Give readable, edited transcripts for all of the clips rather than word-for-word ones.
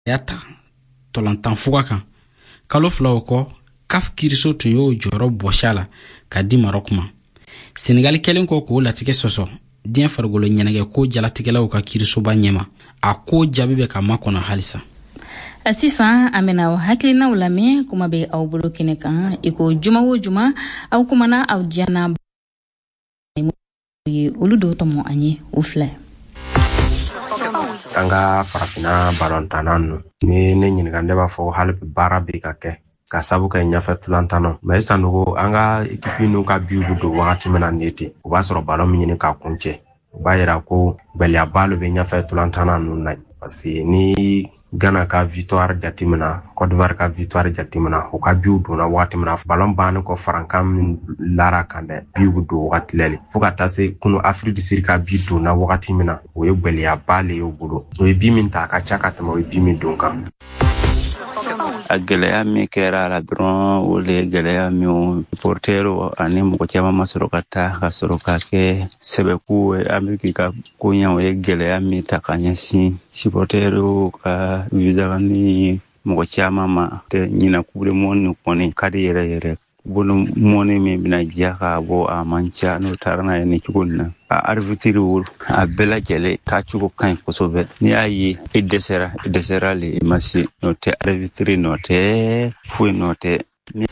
yata tolantan fuga kan kalo fila o kɔ CAF kiiriso tun y'o jɔyɔrɔ bɔsi a la ka di Maroc ma. Senegal kɛlen kɔ k'o latigɛ sɔsɔ diɲɛ farikolo ɲɛnɛgɛ ko jalatigɛlaw ka kiirisoba ɲɛma a ko jaabi bɛ ka makɔnɔ halisa. Sisan an bɛna hakilinaw lamɛn kuma bɛ aw bolo kɛnɛ kan iko juma o juma aw kumana aw diyanna ye olu dɔw tɔmɔ an ye o fila. An ka farafina balontanna ni ne ɲininka ne b'a fɔ hali baara bɛ ka kɛ ka sabu kɛ ɲɛfɛ tulantanna mais sanogo an ka ekipi n'u ka biw don wagati min na ne ten o b'a sɔrɔ balon min ɲini ka kuncɛ o b'a yira ko gɛlɛyaba lo bɛ ɲɛfɛ tulantanna ninnu na parce que ni Ghana ka victoire jatemina Côte d'Ivoire ka victoire jatemina o ka biw donna wagati min na balon bannen kɔ farankan min lara kan dɛ biw don wagati lɛli fo ka taa se kunu Afrique du Sud ka bi donna wagati min na o ye gɛlɛyaba le y'o bolo o ye bi min ta ka ca ka tɛmɛ o ye bi min don kan. A gɛlɛya min kɛra la dɔrɔn o le gɛlɛya min portero ani mɔgɔ caman ma sɔrɔ ka taa ka sɔrɔ ka kɛ sɛbɛku Ameriki ka koɲɛ o ye gɛlɛya min ta ka ɲɛsin supportero ka visa ni mɔgɔ caman ma tɛ ɲina kubule mɔni kɔni ka di yɛrɛ yɛrɛ bolo mɔni min bɛna diya ka bɔ a man ca n'o taara n'a ye ni cogo nin na a arbitre a bɛɛ lajɛlen taa cogo ka ɲi kosɛbɛ n'i y'a ye i dɛsɛra le i ma se n'o tɛ arbitre n'o tɛ foyi n'o tɛ.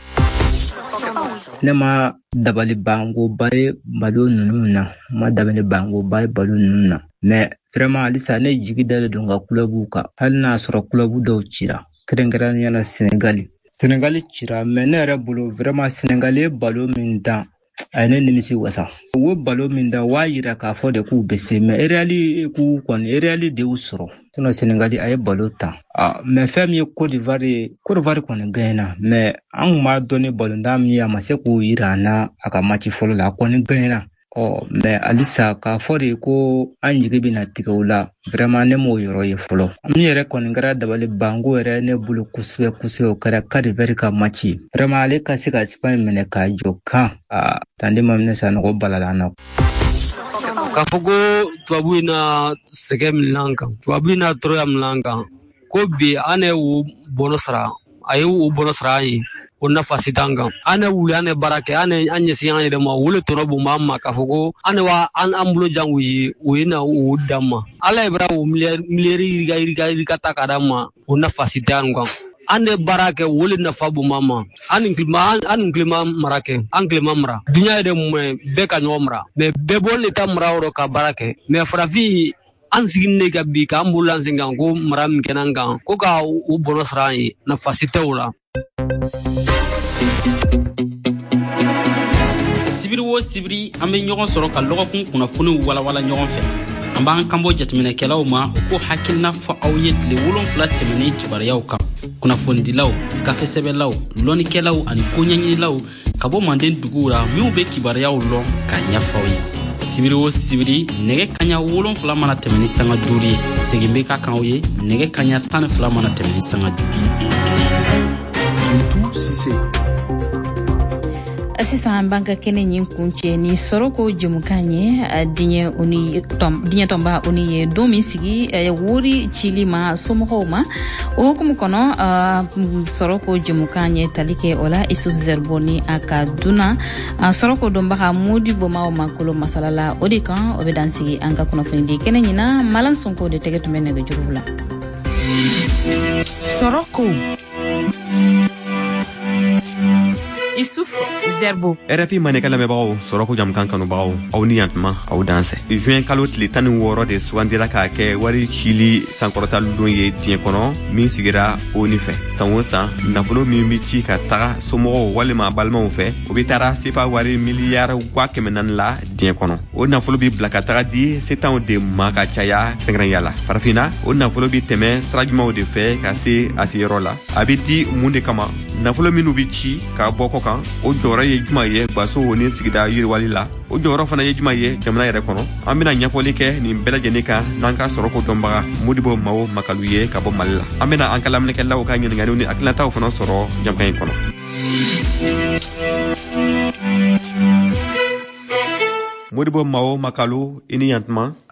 Ne ma dabali bangoba ye balo ninnu na ma dabali bangoba ye balo ninnu na mais vraiment halisa ne jigi dalen don ka club kan hali n'a sɔrɔ club dɔw cira kɛrɛnkɛrɛnnenya la Senegal cira mais ne yɛrɛ bolo vraiment Senegal ye balo min dan a ne nimisi wasa o balo min dan waa yira k'a fɔ de k'u bɛ se mais réali de y'u sɔrɔ sinon Senegal a ye balo ta mais fɛn min ye Côte d'Ivoire kɔni gagné mais an kun b'a dɔn ni balontan min ye a ma se k'o yira an na a ka match fɔlɔ la a kɔni gagné mais halisa k'a fɔ de ko an jigi bɛna tigɛ o la vraiment ne m'o yɔrɔ ye fɔlɔ min yɛrɛ kɔni kɛra dabali bango yɛrɛ ne bolo kosɛbɛ o kɛra Côte d'Ivoire ka match vraiment ale ka se ka Espagne minɛ k'a jɔ kan tande ma minɛ sa nɔgɔ balala na k'a fɔ ko tubabu in na sɛgɛ min n'an kan tubabu in na tɔɔrɔya min n'an kan ko bi an ye o bɔnɔ sara a ye o bɔnɔ sara an ye o nafa si t'an kan an ye wuli an ye baara kɛ an ɲɛsin an yɛrɛ ma o le tɔnɔ bon b'an ma k'a fɔ ko an an bolo jan u ye na o d'an ma ala ye bara o miliyɛri yirika ta ka d'an ma o nafa si t'an kan an ye baara kɛ o le nafa bon b'an ma an nin tilema mara kɛ an tilema mara dunya yɛrɛ mun bɛɛ ka ɲɔgɔn mara mais bɛɛ bɔlen de ta mara yɔrɔ ka baara kɛ mais farafin an sigin ne ka bi k'an bolo an sen kan ko mara min kɛnɛ kan ko ka o bɔnɔ sara an ye nafa si tɛ o la. Sibiri o sibiri an bɛ ɲɔgɔn sɔrɔ ka lɔgɔkun kunnafoniw walawala ɲɔgɔn fɛ an b'an kanbɔ jateminɛkɛlaw ma u ko hakilina fɔ aw ye tile 7 tɛmɛnen kibaruyaw kan kunnafonidilaw gafesɛbɛlaw lɔnnikɛlaw ani koɲɛɲinilaw ka bɔ Manden duguw la minnu bɛ kibaruyaw lɔn ka ɲɛfɔ aw ye sibiri o sibiri nɛgɛ kaɲa 7 mana tɛmɛ ni sanga 5 ye segin bɛ ka kan aw ye nɛgɛ kaɲa 12 mana tɛmɛ ni sanga 5 ye. Sisan banka kɛnɛ ɲin kuncɛ ni sɔrɔ ko jɛmukan ye diɲɛ tɔnba uni ye don min sigi wuri cili ma somɔgɔw ma o hukumu kɔnɔ sɔrɔ ko jɛmukan ye tali kɛ o la Isuf Zerbo ni a ka duna sɔrɔ ko dɔnbaga Modi Bomaw Makolo masalala o de kan o bɛ dan sigi an ka kunnafoni di kɛnɛ ɲina Malan Sonko de tɛgɛ tun bɛ nɛgɛjuru la sɔrɔ ko Isuf Zerbo RFI maneka lamɛbagaw sɔrɔ ko jamkan kanubagaw aw ni yantuma aw dansɛ juin kalo tile 16 de sugandira k'a kɛ wari cili sankɔrɔta don ye diɲɛ kɔnɔ min sigira ONU fɛ san o san nafolo min bi ci ka taga somɔgɔw walima balimaw fɛ o bi taara sefa wari miliyari 400 la diɲɛ kɔnɔ o nafolo bi bila ka taga di setanw de ma ka caya kɛrɛnkɛrɛnya la farafina o nafolo bi tɛmɛ sira jumanw de fɛ ka se a seyɔrɔ la a bi di mun de kama nafolo minnu bi ci ka bɔ kɔ kan o jɔyɔrɔ ye juma ye baso ni sigida yiriwali la o jɔyɔrɔ fana ye juma ye jamana yɛrɛ kɔnɔ an bɛna ɲɛfɔli kɛ nin bɛɛ lajɛlen kan n'an ka sɔrɔ ko dɔnbaga Modibo Mawo Makalu ye ka bɔ Mali la an bɛna an ka lamɛnnikɛlaw ka ɲininkaliw ni hakilinataw fana sɔrɔ jamana in kɔnɔ. Modibo Mawo Makalu i ni yantuma.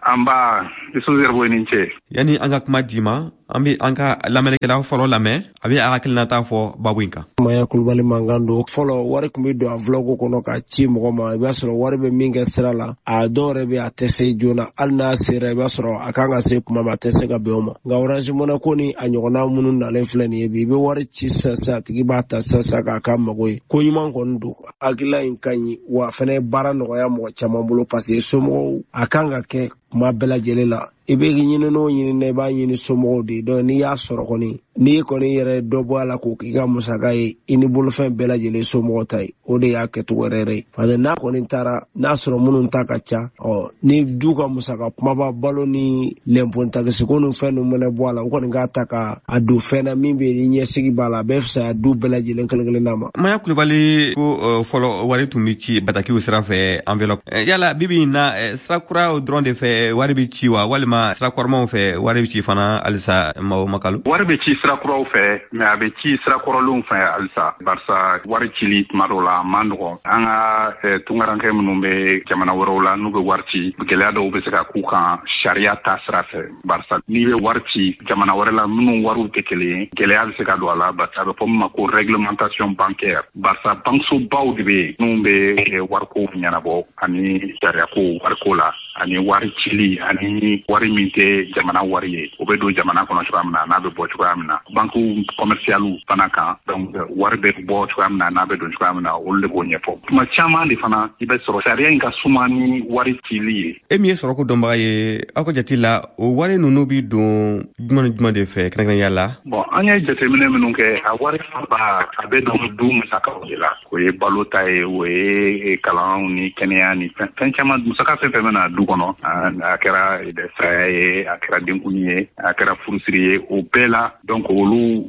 amba isu zerbo ni ce yani anga kuma dima ambi anka lamɛnnikɛlaw fɔlɔ lamɛn a bɛ a hakilinata fɔ babu in kan. Maya Kulubali mankan don fɔlɔ wari kun bɛ don a vlog kɔnɔ ka ci mɔgɔ ma i b'a sɔrɔ wari bɛ min kɛ sira la a dɔw yɛrɛ bɛ a tɛ se joona hali n'a sera i b'a sɔrɔ a kan ka se kuma ma a tɛ se ka bɛn o ma nka Orange Money ko ni a ɲɔgɔnna minnu nalen filɛ nin ye bi i bɛ wari ci sisan a tigi b'a ta sisan k'a k'a mago ye ko ɲuman kɔni don hakilila in ka ɲi wa fɛnɛ baara nɔgɔya mɔgɔ caman bolo parce que somɔgɔw a kan ka kɛ kuma bɛɛ lajɛlen la i bɛ ɲini n'o ɲini na i b'a ɲini somɔgɔw de donc n'i y'a sɔrɔ kɔni n'i kɔni yɛrɛ dɔ bɔ a la k'o k'i ka musaka ye i ni bolofɛn bɛɛ lajɛlen somɔgɔw ta ye o de y'a kɛcogo yɛrɛ ye parce que n'a kɔni taara n'a sɔrɔ minnu ta ka ca ni du ka musaka kumaba balo ni lɛnpontakisiko ni fɛn ninnu mana bɔ a la o kɔni k'a ta ka a don fɛn na min bɛ yen ni ɲɛsigi b'a la a bɛ fisaya du bɛɛ lajɛlen kelen n'a ma. Maya Kulubali ko fɔlɔ wari tun bɛ ci batakiw sira fɛ enveloppe yala bibi in na sira kuraw dɔrɔn de fɛ wari bɛ ci wa walima sira kɔrɔmanw fɛ wari bɛ ci fana halisa Makalu. Wari bɛ ci sira kuraw fɛ mais a bɛ ci sira kɔrɔlenw fɛ halisa barisa wari cili tuma dɔw la a man nɔgɔn an ka tungarankɛ minnu bɛ jamana wɛrɛw la n'u bɛ wari ci gɛlɛya dɔw bɛ se ka k'u kan sariya ta sira fɛ barisa n'i bɛ wari ci jamana wɛrɛ la minnu wariw tɛ kelen ye gɛlɛya bɛ se ka don a la barisa a bɛ fɔ min ma ko réglementation bancaire barisa banksobaw de bɛ yen minnu bɛ wariko ɲɛnabɔ ani sariyako wariko la ani wari cili ani wari min tɛ jamana wari ye o bɛ don jamana kɔnɔ cogoya min na n'a bɛ bɔ cogoya min na banku commercial fana kan donc wari bɛ bɔ cogoya min na n'a bɛ don cogoya min na olu de b'o ɲɛfɔ tuma caman de fana i bɛ sɔrɔ sariya in ka suma ni wari cili ye. E min ye sɔrɔko dɔnbaga ye aw ka jate la o wari ninnu bɛ don juma ni juma de fɛ kɛrɛnkɛrɛnnenya la. Bon an ye jateminɛ minnu kɛ a wari fanba a bɛ don du musakaw de la o ye balo ta ye o ye kalan ni kɛnɛya ni fɛn caman musaka fɛn fɛn bɛ na du kɔnɔ a kɛra saya ye a kɛra denkuli ye a kɛra furusiri ye o bɛɛ la donc olu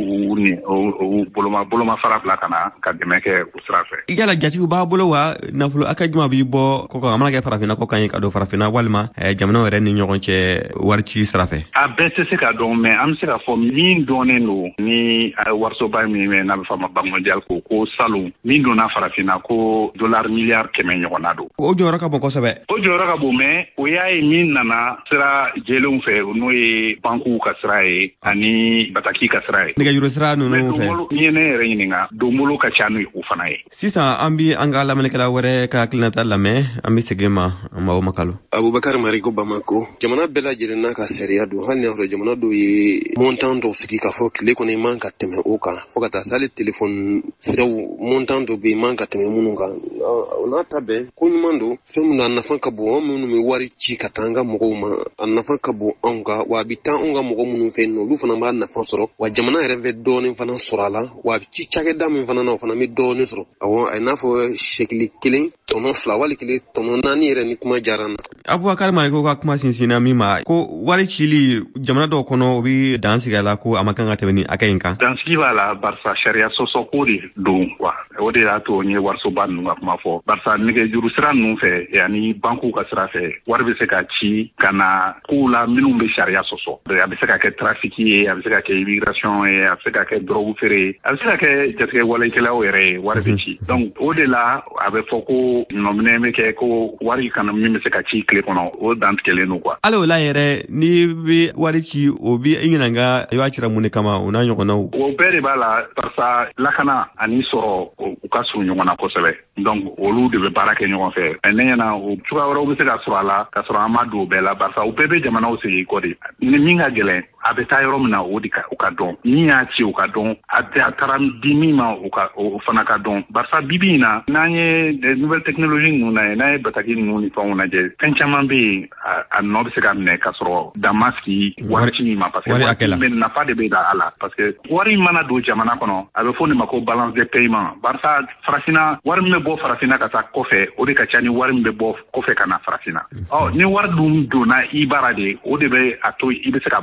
boloma fara bila ka na ka dɛmɛ kɛ o sira fɛ. Yala jatigiw b'a bolo wa nafolo a ka juma b'i bɔ kɔ kan a mana kɛ farafinna kɔ kan ye ka don farafinna walima jamana yɛrɛ ni ɲɔgɔn cɛ wari ci sira fɛ. A bɛɛ tɛ se ka dɔn mais an bɛ se ka fɔ min dɔnnen don ni warisoba min bɛ n'a bɛ fɔ a ma Banque mondiale ko salon min donna farafinna ko $100 miliyari 100 ɲɔgɔnna don. O jɔyɔrɔ ka bon kosɛbɛ. O jɔyɔrɔ ka bon mais o y'a ye min nana sira jɛlenw fɛ n'o ye bankuw ka sira ye ani bataki ka sira ye. Nɛgɛjuru sira ninnu fɛ. N'i ye ne yɛrɛ ɲininka donbolo ka ca n'o fana ye. Sisan an bɛ an ka lamɛnnikɛla wɛrɛ ka hakilinata lamɛn an bɛ segin ma Makalu. Abubakar Mariko Bamako jamana bɛɛ lajɛlen n'a ka sariya don hali n'a sɔrɔ jamana dɔw ye montant dɔw sigi k'a fɔ tile kɔnɔ i man ka tɛmɛ o kan fo ka taa se hali téléphone siraw montant dɔ bɛ yen i man ka tɛmɛ minnu kan o n'a ta bɛɛ ko ɲuman don fɛn min a nafa ka bon an minnu bɛ wari ci ka taa an ka mɔgɔw ma a nafa ka bon anw kan wa a bɛ taa anw ka mɔgɔ minnu fɛ yen nɔ olu fana b'a nafa sɔrɔ wa jamana yɛrɛ bɛ dɔɔnin fana sɔrɔ a la wa a bɛ ci cakɛda min fana na o fana bɛ dɔɔnin sɔrɔ awɔ a n'a fɔ sɛkili 1 tɔnɔ 2 wali kelen tɔnɔ 4 yɛrɛ ni kuma diyara n na. Abubakar Mariko ka kuma sinsinna min ma ko wari cili jamana dɔw kɔnɔ o bɛ dan sigi a la ko a ma kan ka tɛmɛ ni hakɛ in kan. Dansigi b'a la barisa sariya sɔsɔko de don quoi o de y'a to n ye warisoba ninnu ka kuma fɔ barisa nɛgɛjuru sira ninnu fɛ ani bankuw ka sira fɛ wari bɛ se ka ci ka na kow la minnu bɛ sariya sɔsɔ a bɛ se ka kɛ trafic ye a bɛ se ka kɛ immigration ye a bɛ se ka kɛ drogue feere ye a bɛ se ka kɛ jatigɛ walekɛlaw yɛrɛ ye wari bɛ ci donc o de la a bɛ fɔ ko nɔminɛ bɛ kɛ ko wari kana min bɛ se ka ci tile kɔnɔ o dantigɛlen don quoi. Hali o la yɛrɛ n'i bɛ wari ci o bɛ i ɲininka i b'a cira mun de kama o n'a ɲɔgɔnnaw. O bɛɛ de b'a la barisa lakana ani sɔrɔ u ka surun ɲɔgɔn na kosɛbɛ donc olu de bɛ baara kɛ ɲɔgɔn fɛ ne ɲɛna o cogoya wɛrɛw bɛ se ka sɔrɔ a la ka sɔrɔ an ma don o bɛɛ la barisa o bɛɛ bɛ jamanaw sigi kɔ de ni min ka gɛlɛn a bɛ taa yɔrɔ min na o ka dɔn min y'a ci o ka dɔn a taara di min ma o fana ka dɔn barisa bibi in na n'an ye nouvelle technologie ninnu na ye n'an ye bataki ninnu ni fɛnw lajɛ fɛn caman bɛ yen a nɔ bɛ se ka minɛ ka sɔrɔ dan ma sigi wari ci min ma parce que wari nafa de bɛ da a la parce que wari mana don jamana kɔnɔ a bɛ fɔ nin ma ko balance de paiement barisa farafinna wari min bɛ bɔ farafinna ka taa kɔfɛ o de ka ca ni wari min bɛ bɔ kɔfɛ ka na farafinna ni wari dun donna i baara de o de bɛ a to i bɛ se ka baara kɛ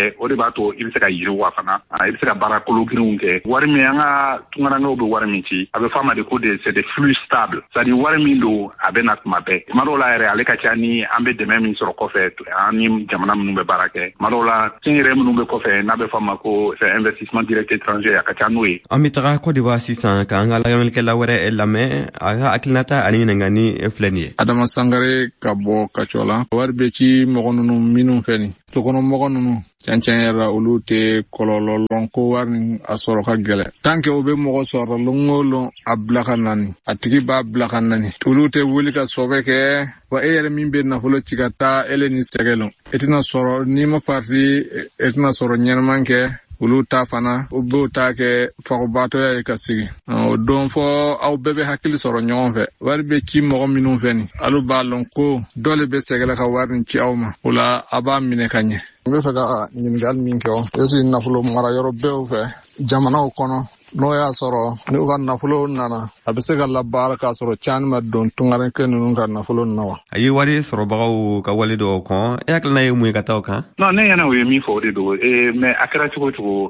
kɔfɛ o de b'a to i bɛ se ka yiriwa fana i bɛ se ka baara kologirinw kɛ wari min an ka tungarankew bɛ wari min ci a bɛ fɔ a ma de ko c'est des flux stables c'est-à-dire wari min don a bɛ na tuma bɛɛ tuma dɔw la yɛrɛ ale ka ca ni an bɛ dɛmɛ min sɔrɔ kɔfɛ an ni jamana minnu bɛ baara kɛ tuma dɔw la tiɲɛ yɛrɛ minnu bɛ kɔfɛ n'a bɛ fɔ a ma ko c'est investissement direct étranger a ka ca n'o ye. An bɛ taga Côte d'Ivoire sisan k'an ka lamɛnnikɛla wɛrɛ lamɛn a ka hakilinata ani ɲininkali filɛ nin ye. Adama Sangare ka bɔ Kacola wari bɛ ci mɔgɔ ninnu minnu fɛ nin sokɔnɔmɔgɔ ninnu cɛncɛn yɛrɛ olu tɛ kɔlɔlɔ lɔn ko wari nin a sɔrɔ ka gɛlɛn tant que o bɛ mɔgɔ sɔrɔ lɔn o lɔn a bila ka nani a tigi b'a bila ka nani olu tɛ wuli ka sɔbɛ kɛ wa e yɛrɛ min bɛ nafolo ci ka taa ele ni sɛgɛ lɔn e tɛna sɔrɔ n'i ma farati e tɛna sɔrɔ ɲɛnaman kɛ olu ta fana o b'o ta kɛ fagobaatɔya ye ka sigi o don fɔ aw bɛɛ bɛ hakili sɔrɔ ɲɔgɔn fɛ wari bɛ ci mɔgɔ minnu fɛ nin alu b'a lɔn ko dɔ le bɛ sɛgɛla ka wari nin ci aw ma o la a b'a minɛ ka ɲɛ n bɛ fɛ ka ɲininkali min kɛ esi nafolo mara yɔrɔ bɛɛw fɛ jamanaw kɔnɔ n'o y'a sɔrɔ n'u ka nafolo nana a bɛ se ka labaara k'a sɔrɔ caani ma don tungarenkɛ ninnu ka nafolo na wa. A ye wari sɔrɔbagaw ka wale dɔw kɔn e hakilina ye mun ye ka taa o kan. non ne ɲɛna o ye min fɔ o de don mais a kɛra cogo cogo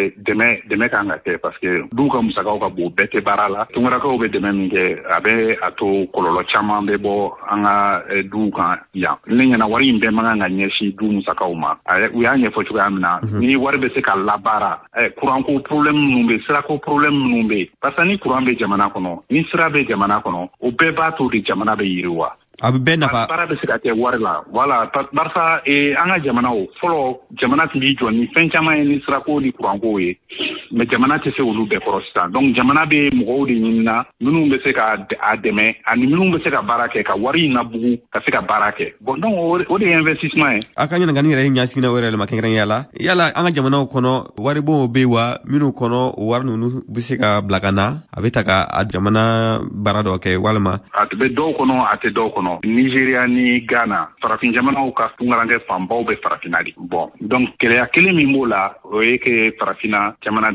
dɛmɛ kan ka kɛ parce que duw ka musakaw ka bon bɛɛ tɛ baara la tungarakaw bɛ dɛmɛ min kɛ a bɛ a to kɔlɔlɔ caman bɛ bɔ an ka duw kan yan ne ɲɛna wari in bɛɛ man kan ka ɲɛsin du musakaw ma u y'a ɲɛfɔ cogoya min na ni wari bɛ se ka labaara kuranko problème minnu bɛ sirako problème minnu bɛ parce que ni kuran bɛ jamana kɔnɔ ni sira bɛ jamana kɔnɔ o bɛɛ b'a to de jamana bɛ yiriwa a bɛ bɛɛ nafa baara bɛ se ka kɛ wari la voilà barisa an ka jamanaw fɔlɔ jamana tun b'i jɔ ni fɛn caman ye ni sirako ni kuranko ye mais jamana tɛ se olu bɛɛ kɔrɔ sisan donc jamana bɛ mɔgɔw de ɲinina minnu bɛ se ka a dɛmɛ ani minnu bɛ se ka baara kɛ ka wari in labugu ka se ka baara kɛ bon donc o de ye investissement ye. A ka ɲininkali yɛrɛ ye ɲɛsigina wɛrɛ ma kɛrɛnkɛrɛnya la yala an ka jamanaw kɔnɔ waribonw bɛ wa minnu kɔnɔ o wari ninnu bɛ se ka bila ka na a bɛ ta ka a jamana baara dɔ kɛ walima. A bɛ dɔw kɔnɔ a tɛ dɔw kɔnɔ Nigeria ni Ghana farafin jamanaw ka tungarankɛ fanbaw bɛ farafina de bon donc gɛlɛya kelen min b'o la o ye ke farafina jamana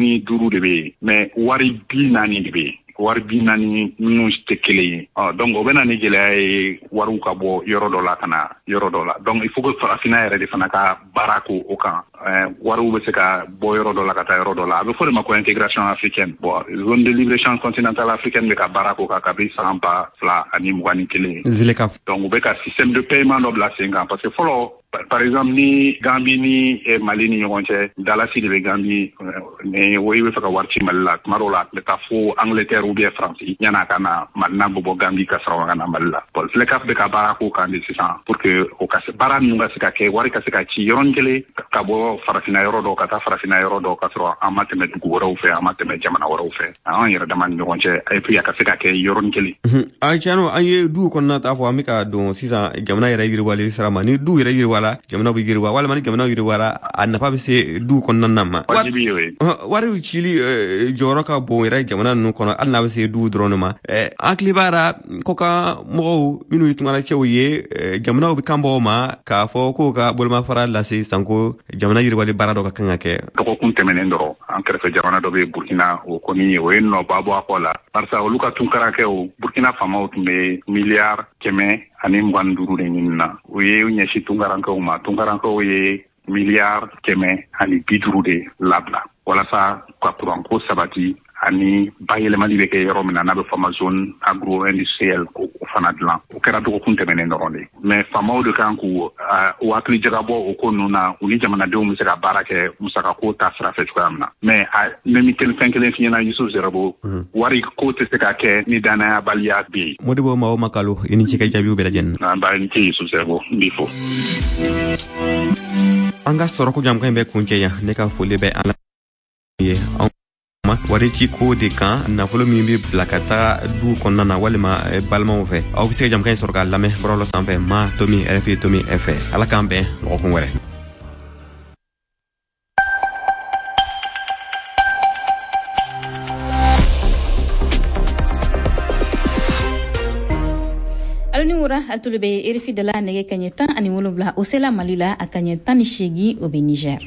55 de bɛ yen mais wari 40 de bɛ yen wari 40 minnu tɛ kelen ye donc o bɛ na ni gɛlɛya ye wariw ka bɔ yɔrɔ dɔ la ka na yɔrɔ dɔ la donc il faut que farafina yɛrɛ de fana ka baara ko o kan wariw bɛ se ka bɔ yɔrɔ dɔ la ka taa yɔrɔ dɔ la a bɛ fɔ de ma ko intégration africaine bon zone de libre-échange continentale africaine bɛ ka baara ko kan kabi san 2021 donc u bɛ ka système de paiement dɔ bila sen kan parce que fɔlɔ par exemple ni Gambie ni Mali ni ɲɔgɔn cɛ dalasi de bɛ Gambie o i bɛ fɛ ka wari ci Mali la tuma dɔw la a tun bɛ taa fo Angleterre ou bien France yan'a ka na Mali n'a bɛ bɔ Gambie ka sɔrɔ ka na Mali la bon FLECAF bɛ ka baara ko kan de sisan pour que o ka se baara ninnu ka se ka kɛ wari ka se ka ci yɔrɔnin kelen ka bɔ farafina yɔrɔ dɔ ka taa farafina yɔrɔ dɔ ka sɔrɔ an ma tɛmɛ dugu wɛrɛw fɛ an ma tɛmɛ jamana wɛrɛw fɛ an yɛrɛ dama ni ɲɔgɔn cɛ et puis a ka se ka kɛ yɔrɔnin kelen. A tiɲɛ an ye du kɔnɔna ta fɔ an bɛ ka don sisan jamana yɛrɛ yiriwali sira ma ni du yɛrɛ yiriwala jamana bɛ yiriwa walima ni jamana yiriwara a nafa bɛ se du kɔnɔna ma. Wari cili jɔyɔrɔ ka bon yɛrɛ jamana ninnu kɔnɔ hali n'a bɛ se du dɔrɔn ma an hakili b'a la ko ka mɔgɔw minnu ye tungarakɛw ye jamanaw bɛ kan bɔ ma k'a fɔ k'o ka bolomafara lase sanko jamana yiriwali baara dɔ ka kan ka kɛ. Dɔgɔkun tɛmɛnen dɔrɔn an kɛrɛfɛ jamana dɔ bɛ Burkina o kɔni o ye nɔba bɔ a kɔ la barisa olu ka tunkarakɛw Burkina faamaw tun bɛ miliyari 125 de ɲinina o ye ɲɛsin tunkarankɛw ma tunkarankɛw ye miliyari 150 de labila walasa ka kuranko sabati ani bayɛlɛmali bɛ kɛ yɔrɔ min na n'a bɛ fɔ ma zone agro-industrielle o fana dilan o kɛra dɔgɔkun tɛmɛnen dɔrɔn de mais faamaw de kan k'u hakili jagabɔ o ko ninnu na u ni jamanadenw bɛ se ka baara kɛ musakako ta sira fɛ cogoya min na mais ne mi fɛn kelen f'i ɲɛna Yusuf Zerbo wari ko tɛ se ka kɛ ni danayabaliya bɛ yen. Modibo Mawo Makalo i ni ce ka jaabiw bɛɛ lajɛlen na. An b'a ni ce Yusuf Zerbo n b'i fo. An ka sɔrɔ ko jamakan bɛ kuncɛ yan ne ka foli bɛ an ye wari ci ko de kan nafolo min bɛ bila ka taa du kɔnɔna na walima balimaw fɛ aw bɛ se ka jamakan in sɔrɔ k'a lamɛn bɔlɔlɔ sanfɛ ma Tomi RFI Tomi fɛ ala k'an bɛn mɔgɔkun wɛrɛ. Aloni wura atulu be RFI de la nege kaɲɛ 17 o sela Mali la a kaɲɛ 18 o be Niger.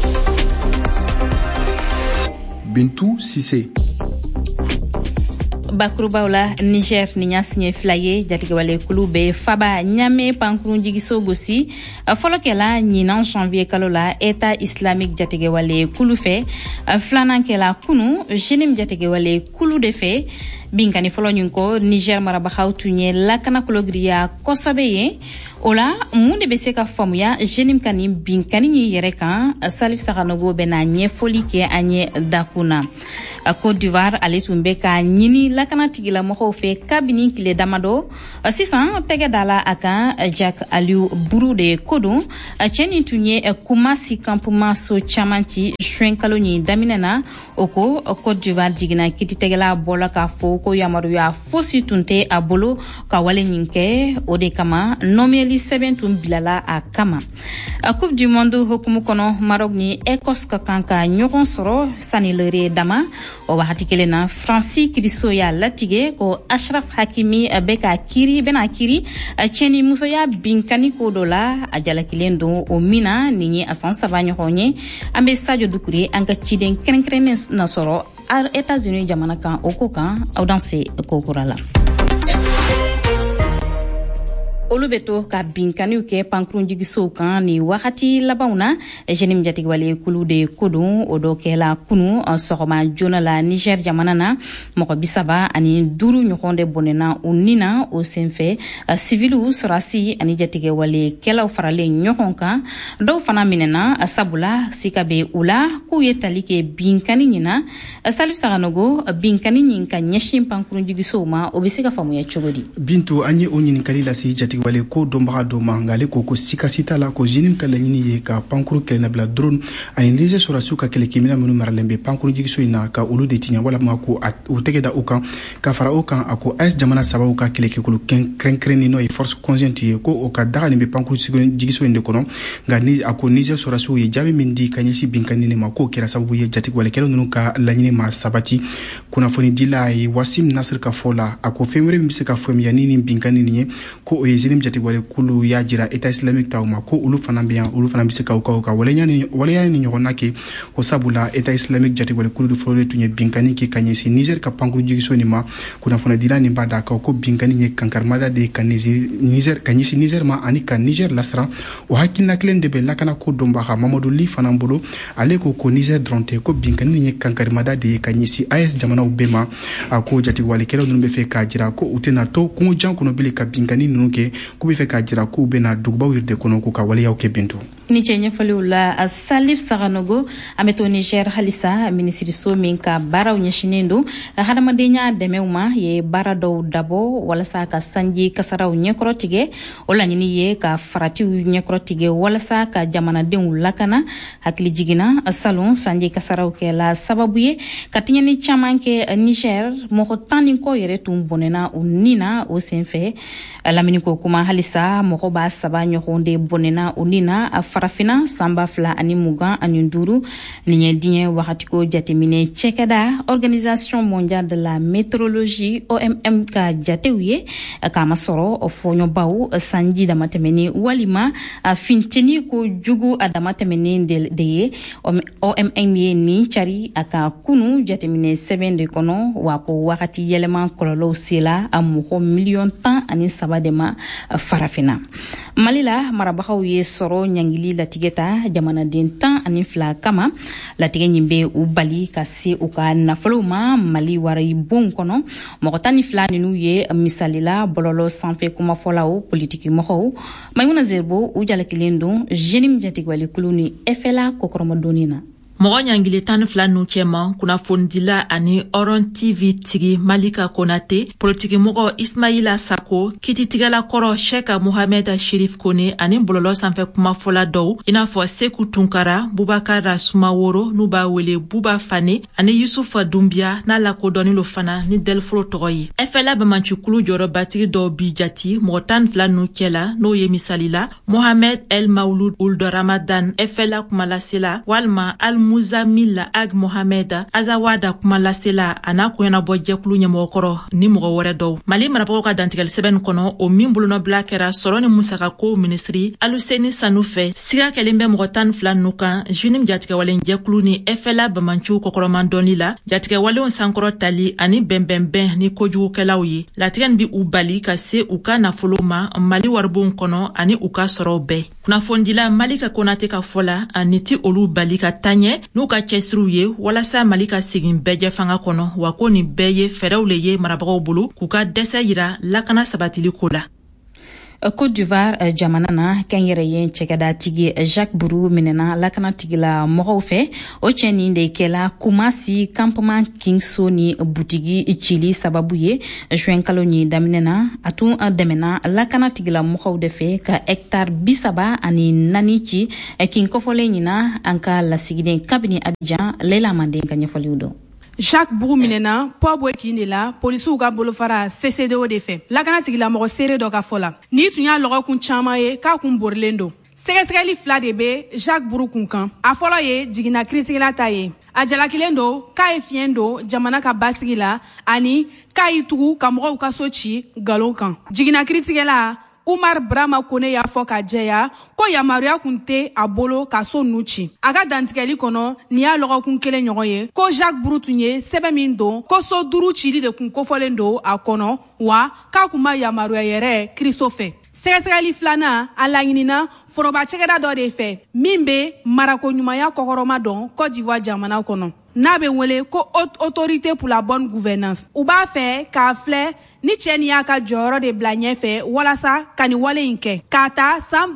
Bintou Sissé. bakurubaw la Niger ni ɲa signé fila ye jatigɛwale kulu be faba ɲame pankurun jigiso gosi fɔlɔ kɛla ɲinan janvier kalo la État islamique jatigɛwale kulu fɛ filanan kɛla kunu jenim jatigɛwale kulu de fɛ binkani fɔlɔ ɲin ko Niger marabagaw tun ye lakana kologiriya kosɛbɛ ye o la mun de bɛ se ka faamuya jenim ka nin binkani ɲi yɛrɛ kan Salif Saganogo bɛna ɲɛfɔli kɛ an ye dakuna Côte d'Ivoire ale tun bɛ ka ɲini lakana tigilamɔgɔw fɛ kabini tile damadɔ sisan tɛgɛ dala a kan Jack Aliou Buru de ko don cɛ nin tun ye Kumasi campement so caman ci juin kalo ɲi daminɛ na o ko Côte d'Ivoire jiginna kitigɛla bɔla k'a fɔ ko yamaruya fosi tun tɛ a bolo ka wale ɲin kɛ o de kama nɔmiyɛli sɛbɛn tun bilala a kama Coupe du Monde hokumu kɔnɔ Maroc ni Écosse ka kan ka ɲɔgɔn sɔrɔ sani lere dama o wagati kelen na Fransi Kristo y'a latigɛ ko Ashraf Hakimi bɛna kiri cɛni musoya binkani ko dɔ la a jalakilen don o min na nin ye a san 3 ɲɔgɔn ye an bɛ Sadio Dukure an ka ciden kɛrɛnkɛrɛnnen na sɔrɔ États-Unis jamana kan o ko kan aw dan se kokura la olu bɛ to ka binkaniw kɛ pankurun jigisow kan ni wagati labanw na jenim jatigɛwale kulu de ko don o dɔ kɛla kunu sɔgɔma joona la Niger jamana na mɔgɔ 35 ɲɔgɔn de bɔnɛna u ni na o senfɛ civiliw sɔrasi ani jatigɛwale kɛlaw faralen ɲɔgɔn kan dɔw fana minɛna sabula sika bɛ u la k'u ye tali kɛ binkani ɲina Salif Saganogo binkani ɲin ka ɲɛsin pankurun jigisow ma o bɛ se ka faamuya cogo di Bintu an ye o ɲininkali lase wale ko dɔnbaga dɔ ma ngale ko sikasita la ko jenim ka laɲini ye ka pankuru kɛlɛna bila drone ani Niger sɔrɔsiw ka kɛlɛkɛminɛ minnu maralen bɛ pankuru jigiso in na ka olu de tiɲɛ walama ko u tɛgɛ da u kan ka fara o kan a ko AES jamana sababu ka kɛlɛkɛkolo kɛrɛnkɛrɛnnen n'o ye force conjointe ye ko o ka daga nin bɛ pankuru jigiso in de kɔnɔ nka ni a ko Niger sɔrɔsiw ye jaabi min di ka ɲɛsin binkani ma k'o kɛra sababu ye jatigɛwalekɛlaw ninnu ka laɲini ma sabati kunnafoni dila ye Wasim Nasir ka fɔ la a ko fɛn wɛrɛ min bɛ se ka faamuya ni nin binkani nin ye ko o ye jenim jatigɛwale kulu y'a jira État islamique taw ma ko olu fana bɛ yan olu fana bɛ se ka waleya ni ɲɔgɔn na kɛ ko sabula État islamique jatigɛwale kulu de fɔlɔ de tun ye binkani kɛ ka ɲɛsin Niger ka pankuru jigiso nin ma kunnafoni dila nin b'a da kan ko binkani ye kankarimada de ka ɲɛsin Niger ma ani ka Niger lasira o hakilina kelen de bɛ lakana ko dɔnbaga Mamadou Li fana bolo ale ko Niger dɔrɔn tɛ ko binkani nin ye kankarimada de ye ka ɲɛsin AES jamanaw bɛɛ ma a ko jatigɛwalekɛlaw ninnu bɛ fɛ k'a jira ko u tɛna to kungo jan kɔnɔ bilen ka binkani ninnu kɛ k'u bɛ fɛ k'a jira k'u bɛna dugubaw yɛrɛ de kɔnɔ k'u ka waleyaw kɛ Bintu ni cɛ ɲɛfɔliw la Salif Saganogo an bɛ to Niger halisa minisiriso min ka baaraw ɲɛsinen don hadamadenya dɛmɛw ma ye baara dɔw dabɔ walasa ka sanji kasaraw ɲɛkɔrɔ tigɛ o laɲini ye ka faratiw ɲɛkɔrɔ tigɛ walasa ka jamanadenw lakana hakili jiginna salon sanji kasaraw kɛla sababu ye ka tiɲɛni caman kɛ Niger mɔgɔ 10 kɔ yɛrɛ tun bɔnɛna u ni na o senfɛ lamini ko kuma halisa mɔgɔ b'a 3 ɲɔgɔn de bɔnɛna u ni na farafina sanba 2025 nin ye diɲɛ wagatiko jateminɛ cɛkɛda Organisation mondiale de la météorologie OMM ka jatew ye k'a ma sɔrɔ fɔɲɔbaw sanji damatɛmɛni walima finteni ko jugu a damatɛmɛni de ye OMM ye nin cari a ka kunu jateminɛ sɛbɛn de kɔnɔ wa ko wagati yɛlɛma kɔlɔlɔw sela a mɔgɔ 13 de ma farafina Mali la marabagaw ye sɔrɔ ɲangili latigɛta jamanaden 12 kama latigɛ ɲin bɛ u bali ka se u ka nafolow ma Mali wari bon kɔnɔ mɔgɔ 12 ninnu ye misalila bɔlɔlɔ sanfɛ kumafɔlaw politiki mɔgɔw Maimuna Zerbo u jalakilen don jenim jatigɛwale kulu ni FLA kokɔrɔmadonni na mɔgɔ ɲangili 12 nu cɛman kunnafonidila ani Oron TV tigi Malika Konate politiki mɔgɔ Ismaila Sako kititigɛla kɔrɔ Sheikh Mohamed Sherif Kone ani bɔlɔlɔ sanfɛ kumafɔla dɔw i n'a fɔ Seku Tunkara Bubakara Sumaworo n'u b'a wele Buba Fane ani Yusufa Dumbia n'a lakodɔnni lo fana ni Delforo tɔgɔ ye FLA Bamancikulu jɔyɔrɔbatigi dɔw bi jati mɔgɔ 12 nu cɛla n'o ye misalila Mohamed El Maulud Ould Ramadan FLA kumalasela walima Al Muzamil Ag Mohamed Azawada kuma lasela ana kuyana bɔ jɛkulu ɲɛmɔgɔkɔrɔ ni mɔgɔ wɛrɛ dɔw. Mali marabagaw ka dantigɛli sɛbɛn kɔnɔ o min bolonɔbila kɛra sɔrɔ ni musaka ko ministri Aluseni Sanu fɛ siga kɛlen bɛ mɔgɔ 12 nu kan Junim jatigɛwalen jɛkulu ni FLA Bamanchu kɔkɔrɔman dɔnni la jatigɛwalenw sankɔrɔ tali ani bɛnbɛnbɛn ni kojugukɛlaw ye. Latigɛ bi u bali ka se u ka nafolo ma Mali waribon kɔnɔ ani u ka sɔrɔw bɛɛ. Kunnafondila Malika Konate ka fɔla ani ti olu bali ka taɲɛ n'u ka cɛsiriw ye walasa Mali ka segin bɛɛjɛ fanga kɔnɔ wa ko ni bɛɛ ye fɛrɛw le ye marabagaw bolo k'u ka dɛsɛ yira lakana sabatili ko la. Côte d'Ivoire jamana na kɛnyɛrɛye cɛkɛdatigi Jacques Bourou minɛna lakanatigila mɔgɔw fɛ o cɛnin de kɛla Kumasi campement Kingso ni butigi cili sababu ye juin kalo ni daminɛna a tun dɛmɛna lakanatigila mɔgɔw de fɛ ka hectare 34 ci kin kɔfɔlen ɲina an ka lasigiden kabini Abidjan Leila Manden ka ɲɛfɔliw dɔn. Jacques Bourou minena Pɔbwe kine la polisiw ka bolofara CCDO de fɛ lakanatigila mɔgɔ seere dɔ ka fɔ la ni tun y'a lɔgɔkun caman ye k'a kun borilen don sɛgɛsɛgɛli 2 de be Jacques Bourou kun kan a fɔlɔ ye jigina kiritigila ta ye a jalakilen don k'a ye fiɲɛ don jamana ka basigi la ani k'a yi tugu ka mɔgɔw ka so ci galon kan jigina kiritigɛla Umar Brahma Kone y'a fɔ ka jɛya ko yamaruya kun tɛ a bolo ka so nu ci a ka dantigɛli kɔnɔ ni y'a lɔgɔkun kelen ɲɔgɔn ye ko Jacques Bourou tun ye sɛbɛn min don ko so 5 cili de kun kofɔlen don a kɔnɔ wa k'a kun ma yamaruya yɛrɛ Kristo fɛ sɛgɛsɛgɛli 2nan a laɲinina foroba cɛkɛda dɔ de fɛ min be marako ɲumanya kɔkɔrɔma dɔn Côte d'Ivoire jamana kɔnɔ n'a be wele ko autorité pour la bonne gouvernance u b'a fɛ k'a filɛ ni cɛ ni y'a ka jɔyɔrɔ de bila ɲɛfɛ walasa ka ni wale in kɛ k'a ta san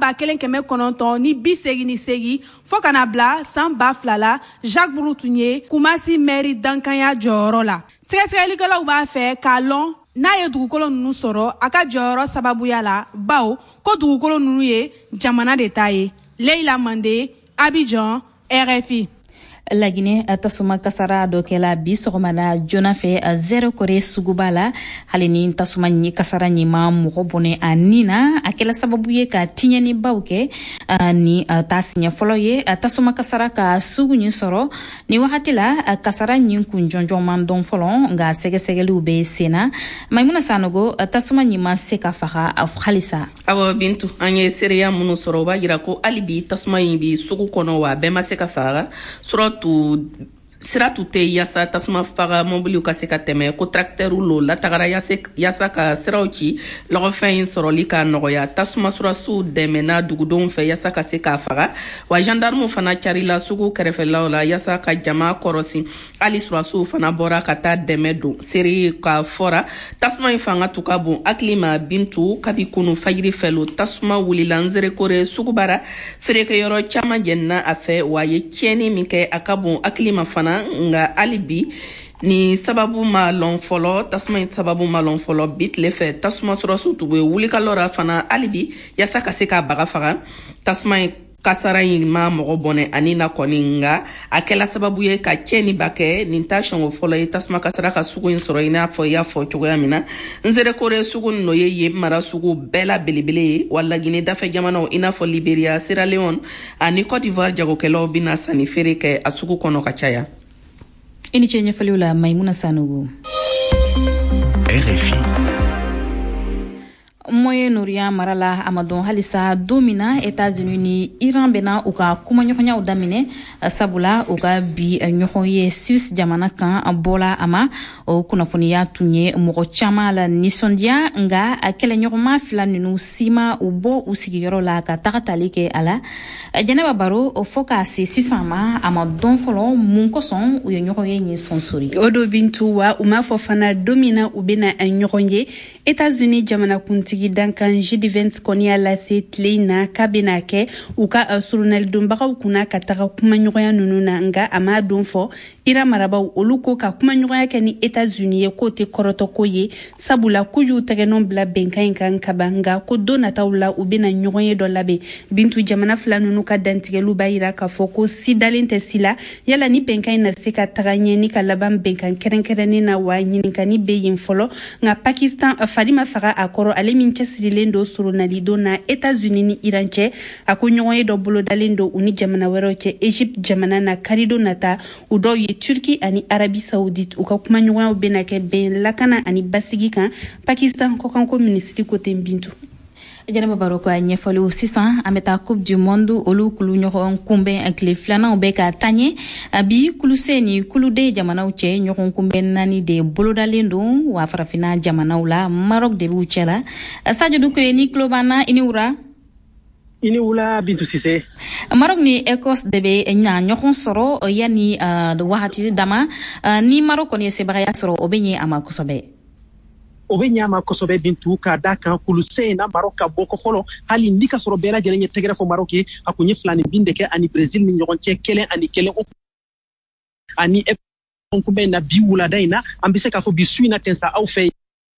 1988 fɔ ka na bila san 2000 la Jacques Bourou tun ye Kumasi maire dankanya jɔyɔrɔ la sɛgɛsɛgɛlikɛlaw b'a fɛ k'a lɔn n'a ye dugukolo nunu sɔrɔ a ka jɔyɔrɔ sababuya la bawo ko dugukolo nunu ye jamana de ta ye Leila Mande Abidjan RFI. Laginɛ tasuma kasara dɔ kɛla bi sɔgɔmada joona fɛ 0 kore suguba la hali ni tasuma ɲi kasara ɲima mɔgɔ bɔnɛ a nin na a kɛla sababu ye ka tiɲɛnibaw kɛ ni ta siɲɛ fɔlɔ ye tasuma kasara ka sugu ɲi sɔrɔ ni wagati la kasara ɲi kun jɔnjɔnman dɔn fɔlɔ nka sɛgɛsɛgɛliw bɛ senna Maimuna Sanogo tasuma ɲi ma se ka faga halisa. Awɔ Bintu an ye seereya minnu sɔrɔ o b'a yira ko hali bi tasuma in bi sugu kɔnɔ wa bɛɛ ma se ka faga sira tu tɛ yasa tasuma faga mobiliw ka se ka tɛmɛ ko tracteurw lo latagara yasa ka siraw ci lɔgɔfɛn in sɔrɔli ka nɔgɔya tasuma surasiw dɛmɛna dugudenw fɛ yasa ka se k'a faga wa gendarmew fana carila sugu kɛrɛfɛlaw la yasa ka jama kɔrɔsi hali surasiw fana bɔra ka taa dɛmɛ don seri ka fɔra tasuma in fanga tu ka bon hakili ma Bintu kabi kunu fajiri fɛlo tasuma wulila nzerekore sugubara feerekɛyɔrɔ caman jɛnina a fɛ wa ye tiɲɛni min kɛ a ka bon hakili ma fana nga alibi ni sababu ma lɔn fɔlɔ tasuma in sababu ma lɔn fɔlɔ bi tile fɛ tasuma surasiw tu be wuli ka lɔra fana alibi yasa ka se k'a baga faga tasuma in kasara in ma mɔgɔ bɔnɛ ani na kɔni nga a kɛla sababu ye ka cɛni ba kɛ nin ta sɔngɔ fɔlɔ ye tasuma kasara ka sugu in sɔrɔ i n'a fɔ i y'a fɔ cogoya min na nzerekore sugu nɔ ye yen mara sugu bɛɛ la belebele ye wa Laginɛ dafɛ jamanaw i n'a fɔ Liberia Sierra Leone ani Côte d'Ivoire jagokɛlaw bɛna sanni feere kɛ a sugu kɔnɔ ka caya. I ni ce ɲɛfɔliw la Maimuna Sanogo. RFI. Moyen-Orient marala amadon halisa domina États-Unis ni Iran bena u ka kuma ɲɔgɔnyaw daminɛ sabula u ka bi ɲɔgɔn ye Suisse jamana kan bɔla ama o kunnafoniya tun ye mɔgɔ caman la nisɔndiya nga a kɛlɛɲɔgɔnma fila ninnu sima u bɔ u sigiyɔrɔ la ka taga tali kɛ a la Jɛnɛba Baro fɔ k'a se sisan ma a ma dɔn fɔlɔ mun kosɔn u ye ɲɔgɔn ye ɲɛ sɔnsori o do Bintu wa u m'a fɔ fana domina u bena ɲɔgɔn ye États-Unis jamana kuntigi dankan G20 kɔni y'a lase tile in na k'a bena kɛ u ka surunalidonbagaw kunna ka taga kuma ɲɔgɔnya nunu na nga a m'a don fɔ ira marabaw olu ko ka kumaɲɔgɔnya kɛ ni États-Unis ye k'o tɛ kɔrɔtɔko ye sabula k'u y'u tɛgɛnɔ bila bɛnkan in kan kaban nka ko don nataw la u bɛna ɲɔgɔn ye dɔ labɛn. Bintu jamana fila ninnu ka dantigɛliw b'a yira k'a fɔ ko si dalen tɛ si la yala ni bɛnkan in na se ka taga ɲɛ ni ka laban bɛnkan kɛrɛnkɛrɛnnen na wa ɲininkani bɛ yen fɔlɔ nka Pakistan fari ma faga a kɔrɔ ale min cɛsirilen don surunalidon na États-Unis ni Iran cɛ a ko ɲɔgɔn ye dɔ bolodalen don u ni jamana wɛrɛw cɛ Egypte jamana na karidon nata u dɔw ye Turki ani Arabie Saoudite u ka kumaɲɔgɔnyaw bɛna kɛ bɛn lakana ani basigi kan Pakistan kɔkanko minisiri ko ten Bintu. Jɛnɛba baro ka ɲɛfɔliw sisan an bɛ taa Coupe du Monde olu kulu ɲɔgɔn kunbɛn tile filanan bɛ ka taa ɲɛ bi kuluse ni kulude jamanaw cɛ ɲɔgɔn kunbɛn 4 de bolodalen don wa farafina jamanaw la Maroc de b'u cɛ la Sadio Dukure ni tulo b'an i ni wura. Ini wula Bintu Sise. Maroc ni Écosse de bɛ ɲɔgɔn sɔrɔ yanni wagati dama ni Maroc kɔni ye sebagaya sɔrɔ o bɛ ɲɛ a ma kosɛbɛ. O bɛ ɲɛ a ma kosɛbɛ Bintu ka da kan kuluse in na Maroc ka bɔ ko fɔlɔ hali ni ka sɔrɔ bɛɛ lajɛlen ye tɛgɛrɛ fɔ Maroc ye a kun ye 2-2 de kɛ ani Brésil ni ɲɔgɔn cɛ 1-1 ani kunbɛn na bi wulada in na an bɛ se k'a fɔ bi su in na ten sa aw fɛ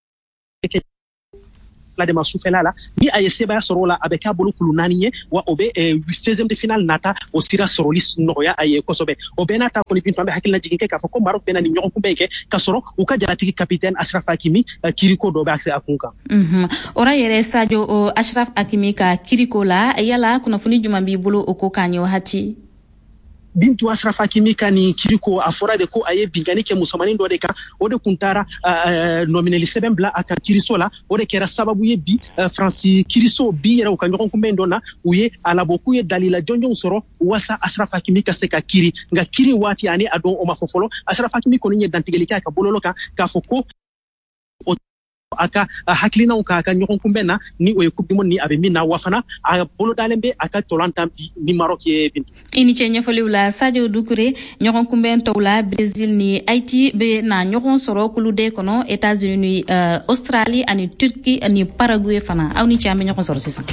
la de ma sufɛla la ni a ye sebaya sɔrɔ o la a bɛ k'a bolo kulu 4 ye wa o bɛ 16e de finale nata o sira sɔrɔli nɔgɔya a ye kosɛbɛ o bɛɛ n'a ta kɔni Bintu an bɛ hakilila jigin kɛ k'a fɔ ko Maroc bɛna ni ɲɔgɔn kunbɛn kɛ ka sɔrɔ u ka jalatigi capitaine Achraf Hakimi kiriko dɔ bɛ a kun kan. Ora yɛrɛ Sadio Achraf Hakimi ka kiriko la yala kunnafoni jumɛn b'i bolo o ko k'a ɲɛ wagati? Bintu Achraf Hakimi ka ni kiriko a fɔra de ko a ye bingani kɛ musomanin dɔ de kan o de kun taara nominali sɛbɛn bila a kan kiriso la o de kɛra sababu ye bi Faransi kiriso bi yɛrɛ u ka ɲɔgɔn kunbɛn dɔ na u ye a labɔ k'u ye dalila jɔnjɔnw sɔrɔ wasa Achraf Hakimi ka se ka kiri nka kiri waati ani a dɔn o ma fɔ fɔlɔ Achraf Hakimi kɔni ye dantigɛli kɛ a ka bololo kan k'a fɔ ko a ka hakilinaw ka ɲɔgɔn kunbɛn na ni o ye Coupe du Monde ni a bɛ min na wa fana a bolo dalen bɛ a ka tolantan bi ni Maroc ye Bintu. I ni cɛ ɲɛfɔliw la Sadio Dukure ɲɔgɔn kunbɛn tɔw la Brésil ni Haïti bɛ na ɲɔgɔn sɔrɔ kulude kɔnɔ États-Unis ni Australie ani Turki ani Paraguay fana aw ni cɛ an bɛ ɲɔgɔn sɔrɔ sisan.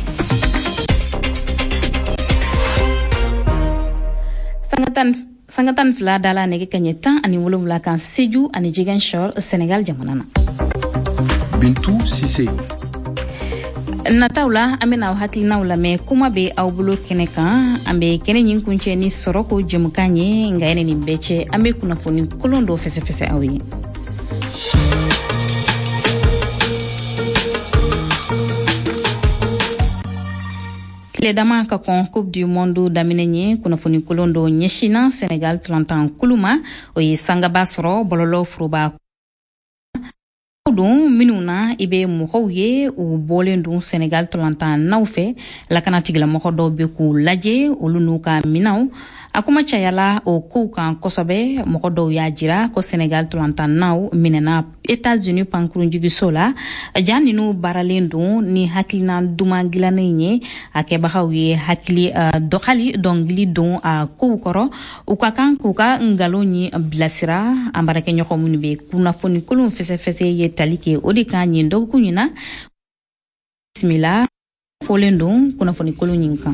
Sanga tan fila dala nege kaɲɛ 10 ani 7 kan Sédhiou ani Ziguinchor Sénégal jamana na. Bintu Sise. Nataw la an bɛna aw hakilinaw lamɛn kuma bɛ aw bolo kɛnɛ kan an bɛ kɛnɛ ɲin kuncɛ ni sɔrɔ ko jɛmukan ye nka yɛrɛ nin bɛɛ cɛ an bɛ kunnafoni kolon dɔ fɛsɛfɛsɛ aw ye. Tile dama ka kɔn Coupe du Monde daminɛ ye kunnafoni kolon dɔ ɲɛsina Sénégal tolantan kulu ma o ye sangaba sɔrɔ bɔlɔlɔ foroba don minnu na i bɛ mɔgɔw ye u bɔlen don Sénégal tolantan naw fɛ lakana tigilamɔgɔ dɔw bɛ k'u lajɛ olu n'u ka minɛnw a kuma cayala o kow kan kosɛbɛ mɔgɔ dɔw y'a jira ko Sénégal tolantan naw minɛna États-Unis pankurunjigiso la jan ninnu baaralen don ni hakilina duman dilannen ye a kɛbagaw ye hakili dɔgɔli dɔnkili don a kow kɔrɔ u ka kan k'u ka ngalon ye bilasira an baarakɛɲɔgɔn minnu bɛ kunnafoni kolon fɛsɛfɛsɛ ye tali kɛ o de kan ɲin dɔgɔkun ɲin na bisimila fɔlen don kunnafoni kolon ɲin kan.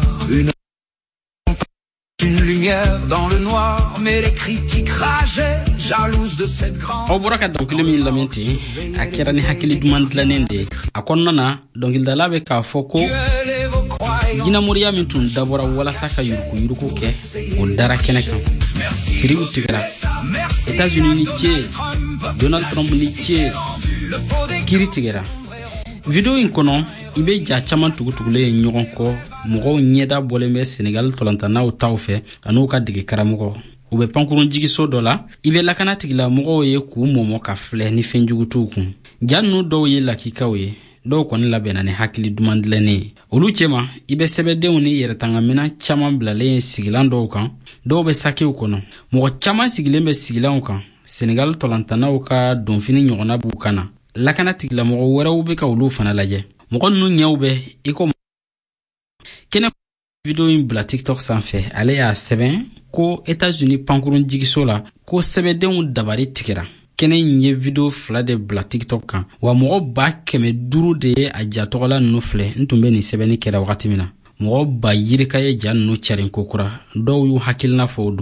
Une lumière dans le noir, mais les critiques rageaient, jalouses de cette grande... Aw bɔra ka dɔnkili min lamɛn ten a kɛra ni hakili duman dilannen de a kɔnɔna na dɔnkilidala bɛ k'a fɔ ko jinɛmoriya min tun dabɔra walasa ka yuruku kɛ o dara kɛnɛ kan siriw tigɛra États-Unis ni ce Donald Trump ni ce kiri tigɛra video in kɔnɔ i bɛ ja caman tugutugulen ye ɲɔgɔn kɔ mɔgɔw ɲɛda bɔlen bɛ Sénégal tolantanaw taw fɛ an'u ka dege karamɔgɔ u bɛ pankurun jigiso dɔ la i bɛ lakana tigila mɔgɔw ye k'u mɔmɔ ka filɛ ni fɛnjugu t'u kun ja ninnu dɔw ye lakikaw ye dɔw kɔni labɛnna ni hakili duman dilannen ye olu cɛma i bɛ sɛbɛdenw ni yɛrɛtangamina caman bilalen ye sigilan dɔw kan dɔw bɛ sakew kɔnɔ mɔgɔ caman sigilen bɛ sigilanw kan Sénégal tolantanaw ka donfini ɲɔgɔnna b'u kan na lakana tigilamɔgɔ wɛrɛw bɛ ka olu fana lajɛ mɔgɔ ninnu ɲɛw bɛ i ko kɛnɛ video in bila TikTok sanfɛ ale y'a sɛbɛn ko États-Unis pankurun jigiso la ko sɛbɛdenw dabari tigɛra kɛnɛ in ye video 2 de bila TikTok kan wa mɔgɔ 500 de ye a jatɔgɔla ninnu filɛ n tun bɛ nin sɛbɛnni kɛra wagati min na mɔgɔ 10 yirika ye ja ninnu carin kokura dɔw y'u hakilina fɔ o duguma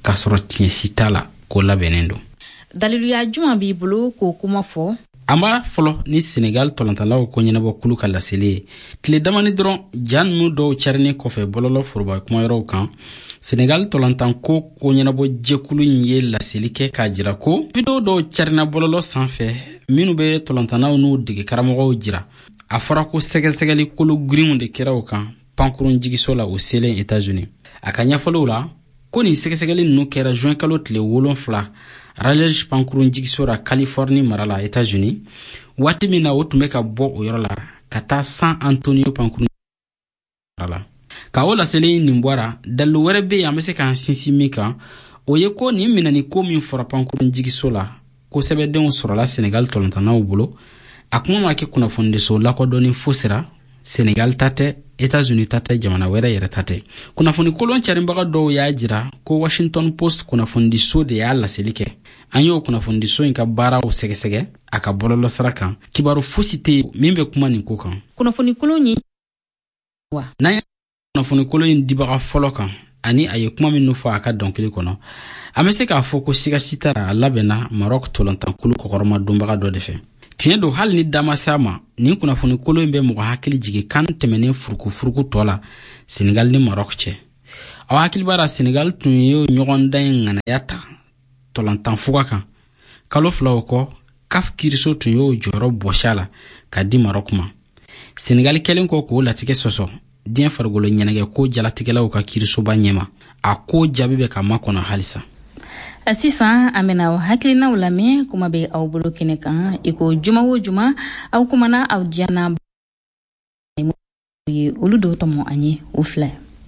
k'a sɔrɔ tiɲɛ si t'a la ko labɛnnen don. Daliluya juman b'i bolo k'o kuma fɔ? An b'a fɔlɔ ni Senegal tɔlɔntalaw ko ɲɛnabɔ kulu ka laseli ye. Tile damani dɔrɔn ja ninnu dɔw carinin kɔfɛ bɔlɔlɔ foroba kumayɔrɔw kan, Senegal tɔlɔntan ko ɲɛnabɔ jɛkulu in ye laseli kɛ k'a jira ko video dɔw carina bɔlɔlɔ sanfɛ minnu bɛ tɔlɔntanaw n'u dege karamɔgɔw jira. A fɔra ko sɛgɛsɛgɛli kolo girinw de kɛra o kan pankurun jigiso la o selen États-Unis. A ka ɲɛfɔliw la ko nin sɛgɛsɛgɛli ninnu kɛra juin kalo tile 7 Raleigh pankurun jigiso la Californie mara la États-Unis, waati min na o tun bɛ ka bɔ o yɔrɔ la ka taa San Antonio pankurun mara la. Ka o laseli nin bɔra, dalu wɛrɛ bɛ yen an bɛ se k'an sinsin min kan, o ye ko nin minɛni ko min fɔra pankurun jigiso la ko sɛbɛdenw sɔrɔla Senegal tɔlɔntanaw bolo, a kuma ma kɛ kunnafonidiso lakodɔnni fo sera, Senegal ta tɛ, États-Unis ta tɛ, jamana wɛrɛ yɛrɛ ta tɛ. Kunnafoni kolon carinbaga dɔw y'a jira ko Washington Post kunnafonidiso de y'a laseli kɛ. An y'o kunnafonidiso in ka baaraw sɛgɛsɛgɛ a ka bɔlɔlɔ sira kan. Kibaru fosi tɛ min bɛ kuma nin ko kan. Kunnafoni kolon ye wa? N'an ye kunnafoni kolon in dibaga fɔlɔ kan ani a ye kuma min fɔ a ka dɔnkili kɔnɔ, an bɛ se k'a fɔ ko siga si t'a la a labɛnna Maroc tɔlɔntankulu kɔkɔrɔma donbaga dɔ de fɛ. Tiɲɛ don hali ni dama s'a ma, nin kunnafoni kolon in bɛ mɔgɔ hakili jigin kan tɛmɛnen furuku tɔ la Senegal ni Maroc cɛ. Aw hakili b'a la Senegal tun ye ɲɔgɔndan in ŋanaya ta tɔlɔntan fuga kan. Kalo 2 kɔ, CAF kiiriso tun y'o jɔyɔrɔ bɔsi a la ka di Maroc ma. Senegal kɛlen kɔ k'o latigɛ sɔsɔ diɲɛ farikolo ɲɛnɛgɛ ko jalatigɛlaw ka kiirisoba ɲɛma. A ko jaabi bɛ ka makɔnɔ halisa. Sisan an bɛna hakilinaw lamɛn, kuma bɛ aw bolo kɛnɛ kan. I ko juma o juma aw kumana aw diyanna ye olu dɔw tɔmɔ an ye o fila.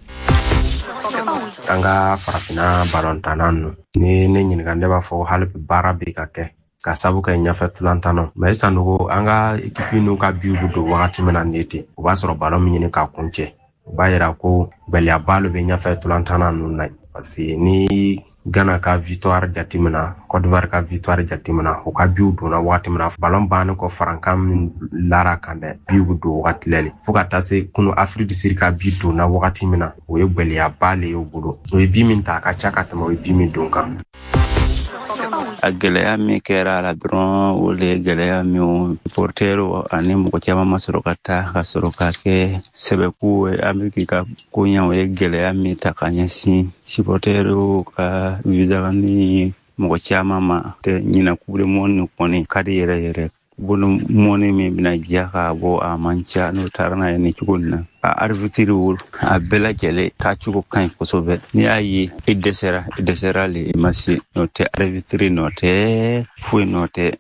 An ka farafina balontanna ninnu ni ne ɲininka ne b'a fɔ hali bi baara bɛ ka kɛ ka sabu kɛ ɲɛfɛ tulantannaw mais sanogo an ka ekipi n'u ka biw don wagati min na ne ten o b'a sɔrɔ balon min ɲini k'a kuncɛ o b'a yira ko gɛlɛyaba lo bɛ ɲɛfɛ tulantanna ninnu na parce que ni Ghana ka victoire jatemina, Côte d'Ivoire ka victoire jatemina, o ka biw donna wagati min na balon bannen kɔ farankan min lara kan dɛ biw don wagati lɛli fo ka taa se kunu Afrique du Sud ka bi donna wagati min na o ye gɛlɛyaba le ye o bolo o ye bi min ta ka ca ka tɛmɛ o ye bi min don kan. A gɛlɛya min kɛra a la dɔrɔn o le ye gɛlɛya min supportɛrw ani mɔgɔ caman ma sɔrɔ ka taa ka sɔrɔ ka kɛ sɛbɛko ye an bɛ k'i ka koɲɛ o ye gɛlɛya min ta ka ɲɛsin supportɛrw ka visa ni mɔgɔ caman ma tɛ ɲina kubule mɔni kɔni ka di yɛrɛ yɛrɛ bolo mɔni min bɛna diya ka bɔ a man ca n'o taara n'a ye ni cogo nin na a arbitre a bɛɛ lajɛlen taacogo ka ɲi kosɛbɛ n'i y'a ye i dɛsɛra le i ma se n'o tɛ arbitre nɔ tɛ foyi nɔ tɛ.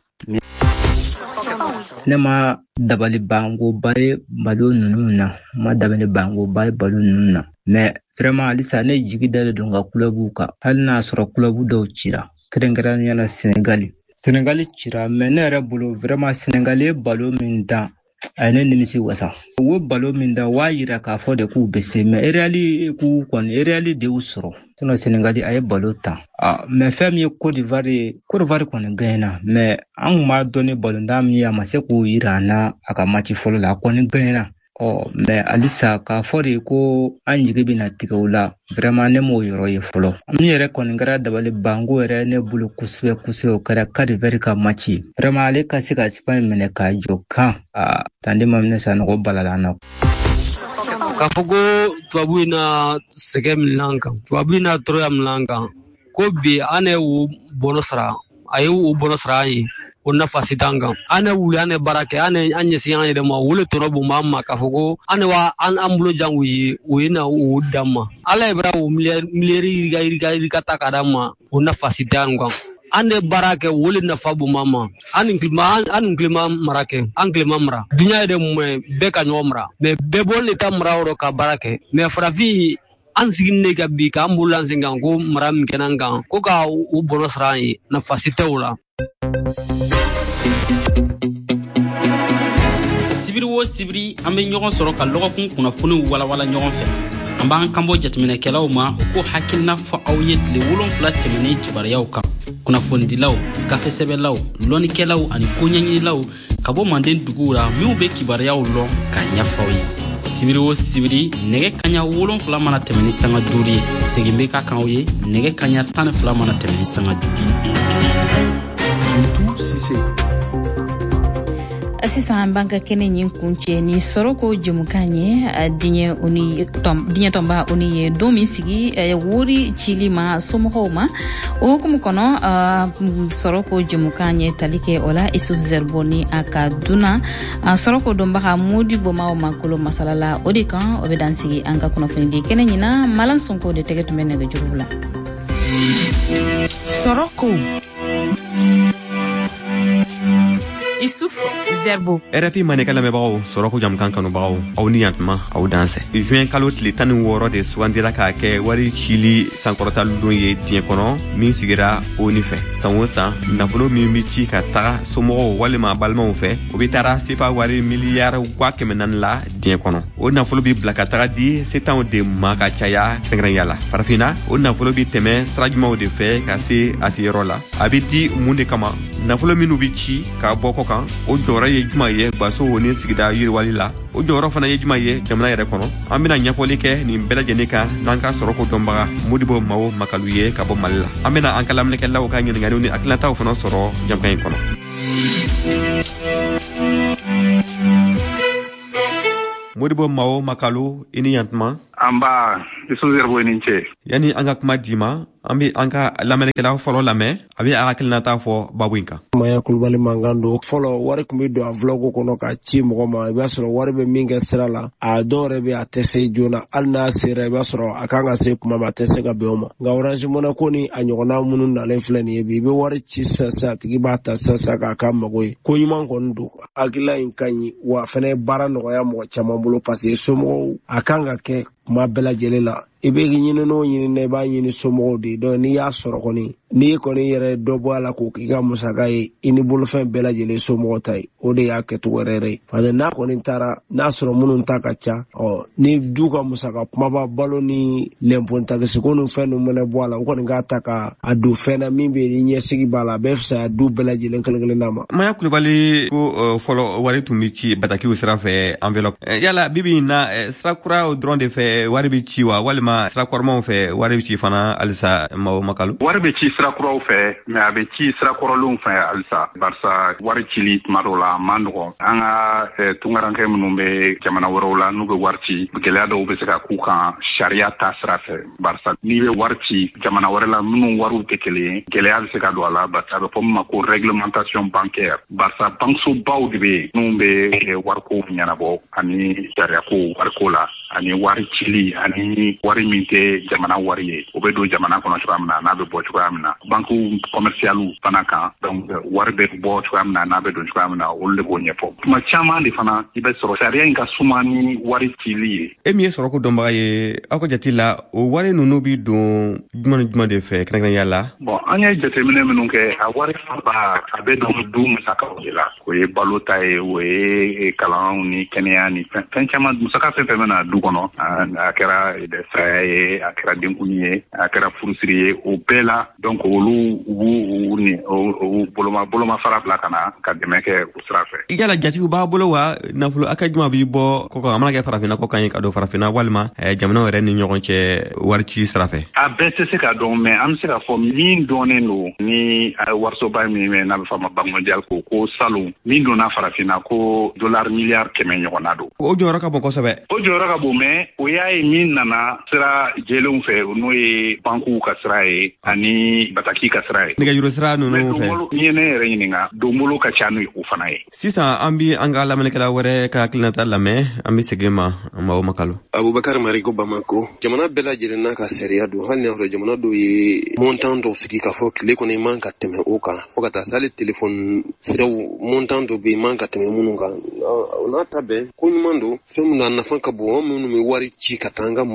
Ne ma dabali bangoba ye balo ninnu na, ma dabali bangoba ye balo ninnu na, mais vraiment halisa ne jigi dalen don ka club kan hali n'a sɔrɔ club dɔw cira kɛrɛnkɛrɛnnenya la Senegal cira, mais ne yɛrɛ bolo vraiment Senegal ye balo min dan a ye ne nimisi wasa. O balo min dan waa yira k'a fɔ de k'u bɛ se, mais réali de y'u sɔrɔ. Sinon Senegal a ye balo ta. Mais fɛn min ye Côte d'Ivoire kɔni gagné, mais an kun b'a dɔn ni balontan min ye a ma se k'o yira an na a ka match fɔlɔ la a kɔni gagné. Mais halisa k'a fɔ de ko an jigi bɛna tigɛ o la vraiment ne m'o yɔrɔ ye fɔlɔ. Min yɛrɛ kɔni kɛra dabali banko yɛrɛ ne bolo kosɛbɛ o kɛra Côte d'Ivoire ka match. Vraiment ale ka se ka Espagne minɛ k'a jɔ kan tande ma minɛ sa nɔgɔ balala na. K'a fɔ ko tubabu in na sɛgɛ min n'an kan, tubabu in na tɔɔrɔya min n'an kan, ko bi an ye o bɔnɔ sara, a ye o bɔnɔ sara an ye. O nafa si t'an kan. An wuli an baara kɛ an ɲɛsin an yɛrɛ ma o le tɔnɔ b'an ma k'a fɔ ko an an bolo jan u ye na o d'an ma. Ala ye bara o miliyɛri yirika ta k'a d'an ma o nafa si t'an kan. An baara kɛ o le nafa b'an ma. An nin tilema mara kɛ an tilema mara. Dunya yɛrɛ mun bɛɛ ka ɲɔgɔn mara mais bɛɛ bɔlen de ta mara yɔrɔ ka baara kɛ mais farafin an sigin ne ka bi k'an bolo an sen kan ko mara min kɛ n'an kan ko ka o bɔnɔ sara an ye nafa si tɛ o la. Sibiri wo sibiri an bɛ ɲɔgɔn sɔrɔ ka lɔgɔkun kunnafoniw walawala ɲɔgɔn fɛ. An b'an kanbɔ jateminɛkɛlaw ma u ko hakilina fɔ aw ye tile 7 tɛmɛnen kibaruyaw kan. Kunnafonidilaw, kafesɛbɛlaw, lɔnnikɛlaw ani koɲɛɲinilaw ka bɔ Manden duguw la minnu bɛ kibaruyaw lɔn k'a ɲɛfɔ aw ye. sibiri o sibiri nɛgɛ kaɲa 7 mana tɛmɛ ni sanga 5 ye. Segin bɛ ka kan aw ye nɛgɛ kaɲa 12 mana tɛmɛ ni sanga 5 ye. Bintou Cissé. Sisan banka kɛnɛ ɲin kuncɛ ni sɔrɔ ko jɛmukan ye diɲɛ tɔnba uni ye don min sigi wuri cili ma somɔgɔw ma o hukumu kɔnɔ sɔrɔ ko jɛmukan ye tali kɛ o la Isuf Zerbo ni a ka duna sɔrɔ ko dɔnbaga Modi Bomaw ma kolo masalala o de kan o bɛ dan sigi an ka kunnafoni di kɛnɛ ɲina Malan Sonko de tɛgɛ tun bɛ nɛgɛjuru la. Sɔrɔ ko Isuf Zerbo. RFI Manika lamɛnbagaw sɔrɔ ko jamukan kanubagaw aw ni yantuma aw dansɛ. Juin kalo tile 16 de sugandira k'a kɛ wari cili sankɔrɔtali don ye diɲɛ kɔnɔ min sigira ONU fɛ. San o san nafolo min bi ci ka taga somɔgɔw walima balimaw fɛ o bi taara sefa wari miliyari 400 la diɲɛ kɔnɔ. O nafolo bi bila ka taga di setanw de ma ka caya kɛrɛnkɛrɛnya la. Farafinna o nafolo bi tɛmɛ sira jumanw de fɛ ka se a seyɔrɔ la. A bi di mun de kama? Nafolo minnu bi ci ka bɔ kɔ kan o jɔyɔrɔ ye juma ye baso ni sigida yiriwali la. O jɔyɔrɔ fana ye juma ye jamana yɛrɛ kɔnɔ. An bɛna ɲɛfɔli kɛ nin bɛɛ lajɛlen kan n'an ka sɔrɔ ko dɔnbaga Modibo Mawo Makalu ye ka bɔ Mali la. An bɛna an ka lamɛnnikɛlaw ka ɲininkaliw ni hakilinataw fana sɔrɔ jamukan in kɔnɔ. Modibo Mawo Makalu i ni yantuma. An b'a Isuf Zerbo ni ce. Yani an ka kuma di ma an bɛ an ka lamɛnnikɛlaw fɔlɔ lamɛn a bɛ a hakilinata fɔ babu in kan. Maya Kulubali mankan don fɔlɔ wari kun bɛ don a vlog kɔnɔ ka ci mɔgɔ ma i b'a sɔrɔ wari bɛ min kɛ sira la a dɔw yɛrɛ bɛ a tɛ se joona hali n'a sera i b'a sɔrɔ a kan ka se kuma ma a tɛ se ka bɛn o ma nka Orange Money ko ni a ɲɔgɔnna minnu nalen filɛ nin ye bi i bɛ wari ci sisan a tigi b'a ta sisan k'a k'a mago ye ko ɲuman kɔni don hakilila in ka ɲi wa fɛnɛ baara nɔgɔya mɔgɔ caman bolo parce que somɔgɔw a kan ka kɛ kuma bɛɛ lajɛlen la i bɛ ɲini n'o ɲini na i b'a ɲini somɔgɔw de donc n'i y'a sɔrɔ kɔni n'i kɔni yɛrɛ dɔ bɔ a la k'o k'i ka musaka ye i ni bolofɛn bɛɛ lajɛlen somɔgɔw ta ye o de y'a kɛcogo yɛrɛ ye parce que n'a kɔni taara n'a sɔrɔ minnu ta ka ca ni du ka musaka kumaba balo ni lɛnpontakisiko ni fɛn ninnu mana bɔ a la o kɔni k'a ta ka a don fɛn na min bɛ yen ni ɲɛsigi b'a la a bɛ fisaya du bɛɛ lajɛlen kelen n'a ma. Maya Kulubali ko fɔlɔ wari tun bɛ ci batakiw sira fɛ enveloppe yala bibi in na sira kura dɔrɔn de fɛ wari bɛ ci wa walima sira kɔrɔmanw fɛ wari bɛ ci fana halisa Mawo Makalu. Wari bɛ ci sira kuraw fɛ mais a bɛ ci sira kɔrɔlenw fɛ halisa barisa wari cili tuma dɔw la a man nɔgɔn an ka tungarankɛ minnu bɛ jamana wɛrɛw la n'u bɛ wari ci gɛlɛya dɔw bɛ se ka k'u kan sariya ta sira fɛ barisa n'i bɛ wari ci jamana wɛrɛ la minnu wariw tɛ kelen ye gɛlɛya bɛ se ka don a la barisa a bɛ fɔ min ma ko réglementation bancaire barisa banksobaw de bɛ yen minnu bɛ wariko ɲɛnabɔ ani sariyako wariko la ani wari cili ani wari min tɛ jamana wari ye o bɛ don jamana kɔnɔ cogoya min na n'a bɛ bɔ cogoya min na banku commercial fana kan donc wari bɛ bɔ cogoya min na n'a bɛ don cogoya min na olu de b'o ɲɛfɔ tuma caman de fana i bɛ sɔrɔ sariya in ka suma ni wari cili ye. E min ye sɔrɔ ko dɔnbaga ye aw ka jate la o wari ninnu bɛ don juma ni juma de fɛ kɛrɛnkɛrɛnnenya la. Bon an ye jateminɛ minnu kɛ a wari fanba a bɛ don du musakaw de la o ye balo ta ye o ye kalanw ni kɛnɛya ni fɛn caman musaka fɛn fɛn bɛ na du kɔnɔ a kɛra saya ye a kɛra denkuli ye a kɛra furusiri ye o bɛɛ la donc olu boloma fara bila ka na ka dɛmɛ kɛ o sira fɛ. Yala jatigiw b'a bolo wa nafolo a ka juma b'i bɔ kɔkan a mana kɛ farafinna kɔkan ye ka don farafinna walima jamana yɛrɛ ni ɲɔgɔn cɛ wari ci sira fɛ. A bɛɛ tɛ se ka dɔn mais an bɛ se ka fɔ min dɔnnen don ni warisoba min bɛ n'a bɛ fɔ a ma Banque mondiale ko salon min donna farafinna ko $100 miliyari 100 ɲɔgɔnna don. O jɔyɔrɔ ka bon kosɛbɛ. O jɔyɔrɔ ka bon mais o y'a ye min nana sira jɛlenw fɛ n'o ye bankuw ka sira ye ani bataki ka sira ye. Nɛgɛjuru sira ninnu fɛ. N'i ye ne yɛrɛ ɲininka donbolo ka ca n'o fana ye. Sisan an bɛ an ka lamɛnnikɛla wɛrɛ ka hakilinata lamɛn an bɛ segin ma Mawo Makalu. Abubakar Marigo Bamako jamana bɛɛ lajɛlen n'a ka sariya don hali n'a sɔrɔ jamana dɔw ye montant dɔw sigi k'a fɔ tile kɔnɔ i man ka tɛmɛ o kan fo ka taa se hali téléphone siraw montant dɔ bɛ yen i man ka tɛmɛ minnu kan o n'a ta bɛɛ ko ɲuman don fɛn min na a nafa ka bon an minnu bɛ wari ci ka taa an ka mɔgɔw ma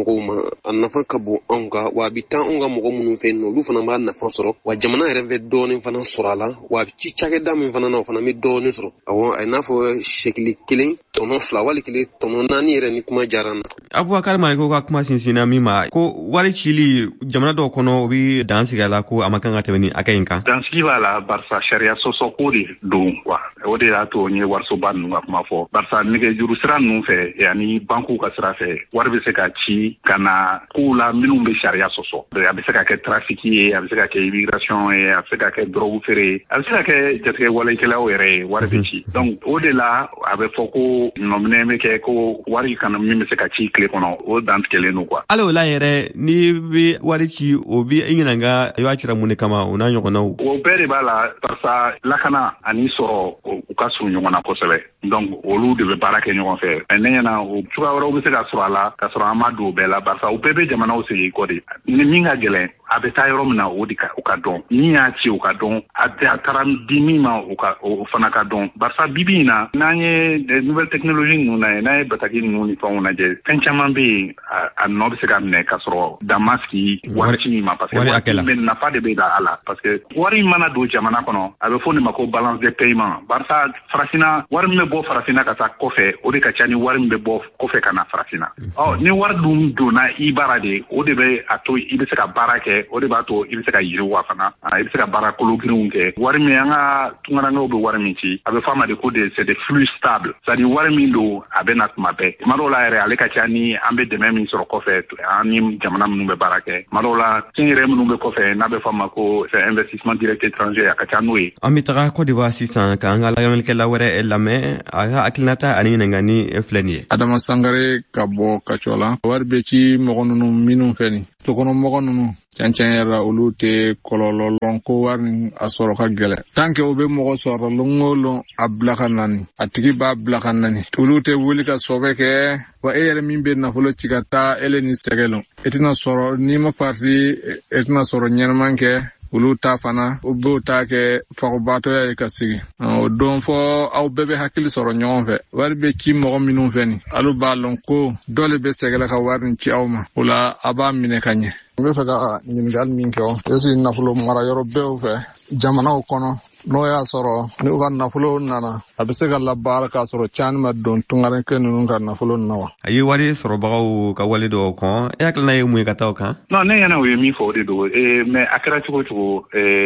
a nafa ka bon anw ka wa bi taa anw ka mɔgɔ minnu fɛ yen nɔ olu fana b'a nafa sɔrɔ wa jamana yɛrɛ bɛ dɔɔnin fana sɔrɔ a la wa ci cakɛda min fana na o fana bɛ dɔɔnin sɔrɔ awɔ a n'a fɔ sekili 1 tɔnɔ 2 wali kelen tɔnɔ 4 yɛrɛ ni kuma diyara n na. Abubakar Maliko ka kuma sinsinna min ma ko wari cili jamana dɔw kɔnɔ o bɛ dan sigi a la ko a ma kan ka tɛmɛ ni hakɛ in kan. Dansigi b'a la barisa sariya sɔsɔ ko de don quoi o de y'a to n ye warisoba ninnu ka kuma fɔ barisa nɛgɛjuru sira ninnu fɛ ani bankuw ka sira fɛ wari bɛ se ka ci ka na kow la minnu bɛ sariya sɔsɔ a bɛ se ka kɛ trafiki ye a bɛ se ka kɛ immigration ye a bɛ se ka kɛ drogue feere ye a bɛ se ka kɛ jatigɛ walekɛlaw yɛrɛ ye wari bɛ ci donc o de la a bɛ fɔ ko nɔminɛ bɛ kɛ ko wari kana min bɛ se ka ci tile kɔnɔ o dantigɛlen don quoi. Hali o la yɛrɛ ni bɛ wari ci o bɛ i ɲininka i b'a cira mun de kama o n'a ɲɔgɔnnaw. O bɛɛ de b'a la barisa lakana ani sɔrɔ u ka surun ɲɔgɔn na kosɛbɛ donc olu de bɛ baara kɛ ɲɔgɔn fɛ ne ɲɛna o cogoya wɛrɛw bɛ se ka sɔrɔ a la ka sɔrɔ an ma don o bɛɛ la barisa u bɛɛ bɛ jamanaw segin kɔ de ni min ka gɛlɛn a bɛ taa yɔrɔ min na o ka dɔn min y'a ci o ka dɔn a taara di min ma o fana ka dɔn barisa bibi in na n'an ye nouvelle technologie ninnu na ye n'an ye bataki ninnu ni fɛnw lajɛ fɛn caman bɛ yen a nɔ bɛ se ka minɛ ka sɔrɔ dan ma sigi wari ci min ma parce que wari nafa de bɛ a la parce que wari mana don jamana kɔnɔ a bɛ fɔ nin ma ko balance de paiement barisa farafina wari min bɛ bɔ farafina ka taa kɔfɛ o de ka ca ni wari min bɛ bɔ kɔfɛ ka na farafina ni wari dun donna i baara de o de bɛ a to i bɛ se ka baara kɛ o de b'a to i bɛ se ka yiriwa fana i bɛ se ka baara kologirinw kɛ wari min an ka tungarankew bɛ wari min ci a bɛ fɔ a ma de ko c'est des flux stables c'est-à-dire wari min don a bɛ na tuma bɛɛ tuma dɔw la yɛrɛ ale ka ca ni an bɛ dɛmɛ min sɔrɔ kɔfɛ an ni jamana minnu bɛ baara kɛ tuma dɔw la tiɲɛ yɛrɛ minnu bɛ kɔfɛ n'a bɛ fɔ a ma ko c'est investissement direct étranger a ka ca n'o ye. An bɛ taga Côte d'Ivoire sisan k'an ka lamɛnnikɛla wɛrɛ lamɛn a ka hakilinata ani ɲininkali filɛ nin ye. Adama Sangare ka bɔ Kacola wari bɛ ci mɔgɔ ninnu minnu fɛ nin sokɔnɔmɔgɔ ninnu cɛncɛn yɛrɛ olu tɛ kɔlɔlɔ lɔn ko wari nin a sɔrɔ ka gɛlɛn tant que o bɛ mɔgɔ sɔrɔ lɔn o lɔn a bila ka nani a tigi b'a bila ka nani olu tɛ wuli ka sɔbɛ kɛ wa e yɛrɛ min bɛ nafolo ci ka taa ele ni sɛgɛ lɔn e tɛna sɔrɔ n'i ma farati e tɛna sɔrɔ ɲɛnaman kɛ olu ta fana o b'o ta kɛ fagobatɔya ye ka sigi o don fɔ aw bɛɛ bɛ hakili sɔrɔ ɲɔgɔn fɛ wari bɛ ci mɔgɔ minnu fɛ nin alu b'a lɔn ko dɔ le bɛ sɛgɛla ka wari nin ci aw ma o la a b'a minɛ ka ɲɛ n bɛ fɛ ka ɲininkali min kɛ esi nafolo mara yɔrɔ bɛɛw fɛ jamanaw kɔnɔ n'o y'a sɔrɔ n'u ka nafolo nana a bɛ se ka labaara k'a sɔrɔ caani ma don tungarenkɛ ninnu ka nafolo na wa. A ye wari sɔrɔbagaw ka wale dɔw kan e hakilina ye mun ye ka taa o kan. non ne ɲɛna o ye min fɔ o de don mais a kɛra cogo cogo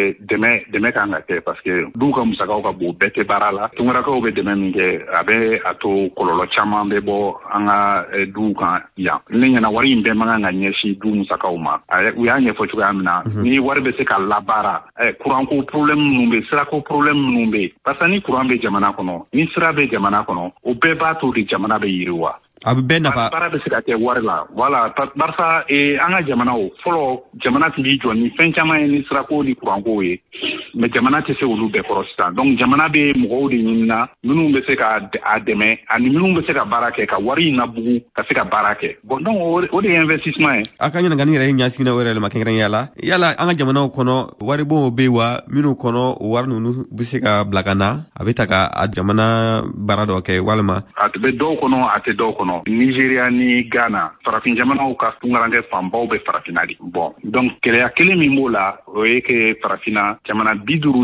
dɛmɛ kan ka kɛ parce que duw ka musakaw ka bon bɛɛ tɛ baara la tungarakaw bɛ dɛmɛ min kɛ a bɛ a to kɔlɔlɔ caman bɛ bɔ an ka duw kan yan ne ɲɛna wari in bɛɛ man kan ka ɲɛsin du musakaw ma u y'a ɲɛfɔ cogoya min na ni wari bɛ se ka labaara kuranko problème minnu bɛ sirako problème minnu bɛ parce que ni kuran bɛ jamana kɔnɔ ni sira bɛ jamana kɔnɔ o bɛɛ b'a to de jamana bɛ yiriwa. A bɛ bɛɛ nafa. Baara bɛ se ka kɛ wari la voilà barisa an ka jamanaw fɔlɔ jamana tun b'i jɔ ni fɛn caman ye ni sirako ni kuranko ye mais jamana tɛ se olu bɛɛ kɔrɔ sisan donc jamana bɛ mɔgɔw de ɲinina minnu bɛ se ka a dɛmɛ ani minnu bɛ se ka baara kɛ ka wari in labugu ka se ka baara kɛ bon donc o de ye investissement ye. A ka ɲininkali yɛrɛ ye ɲɛsigina o yɛrɛ ma kɛrɛnkɛrɛnya la yala an ka jamanaw kɔnɔ wari bonw bɛ wa minnu kɔnɔ o wari ninnu bɛ se ka bila ka na a bɛ ta ka a jamana baara dɔ kɛ walima. A bɛ dɔw kɔnɔ a tɛ dɔw kɔnɔ. Nigeria ni Ghana farafin jamanaw ka tungarankɛ fanbaw bɛ farafina de bon donc gɛlɛya kelen min b'o la o ye ke farafina jamana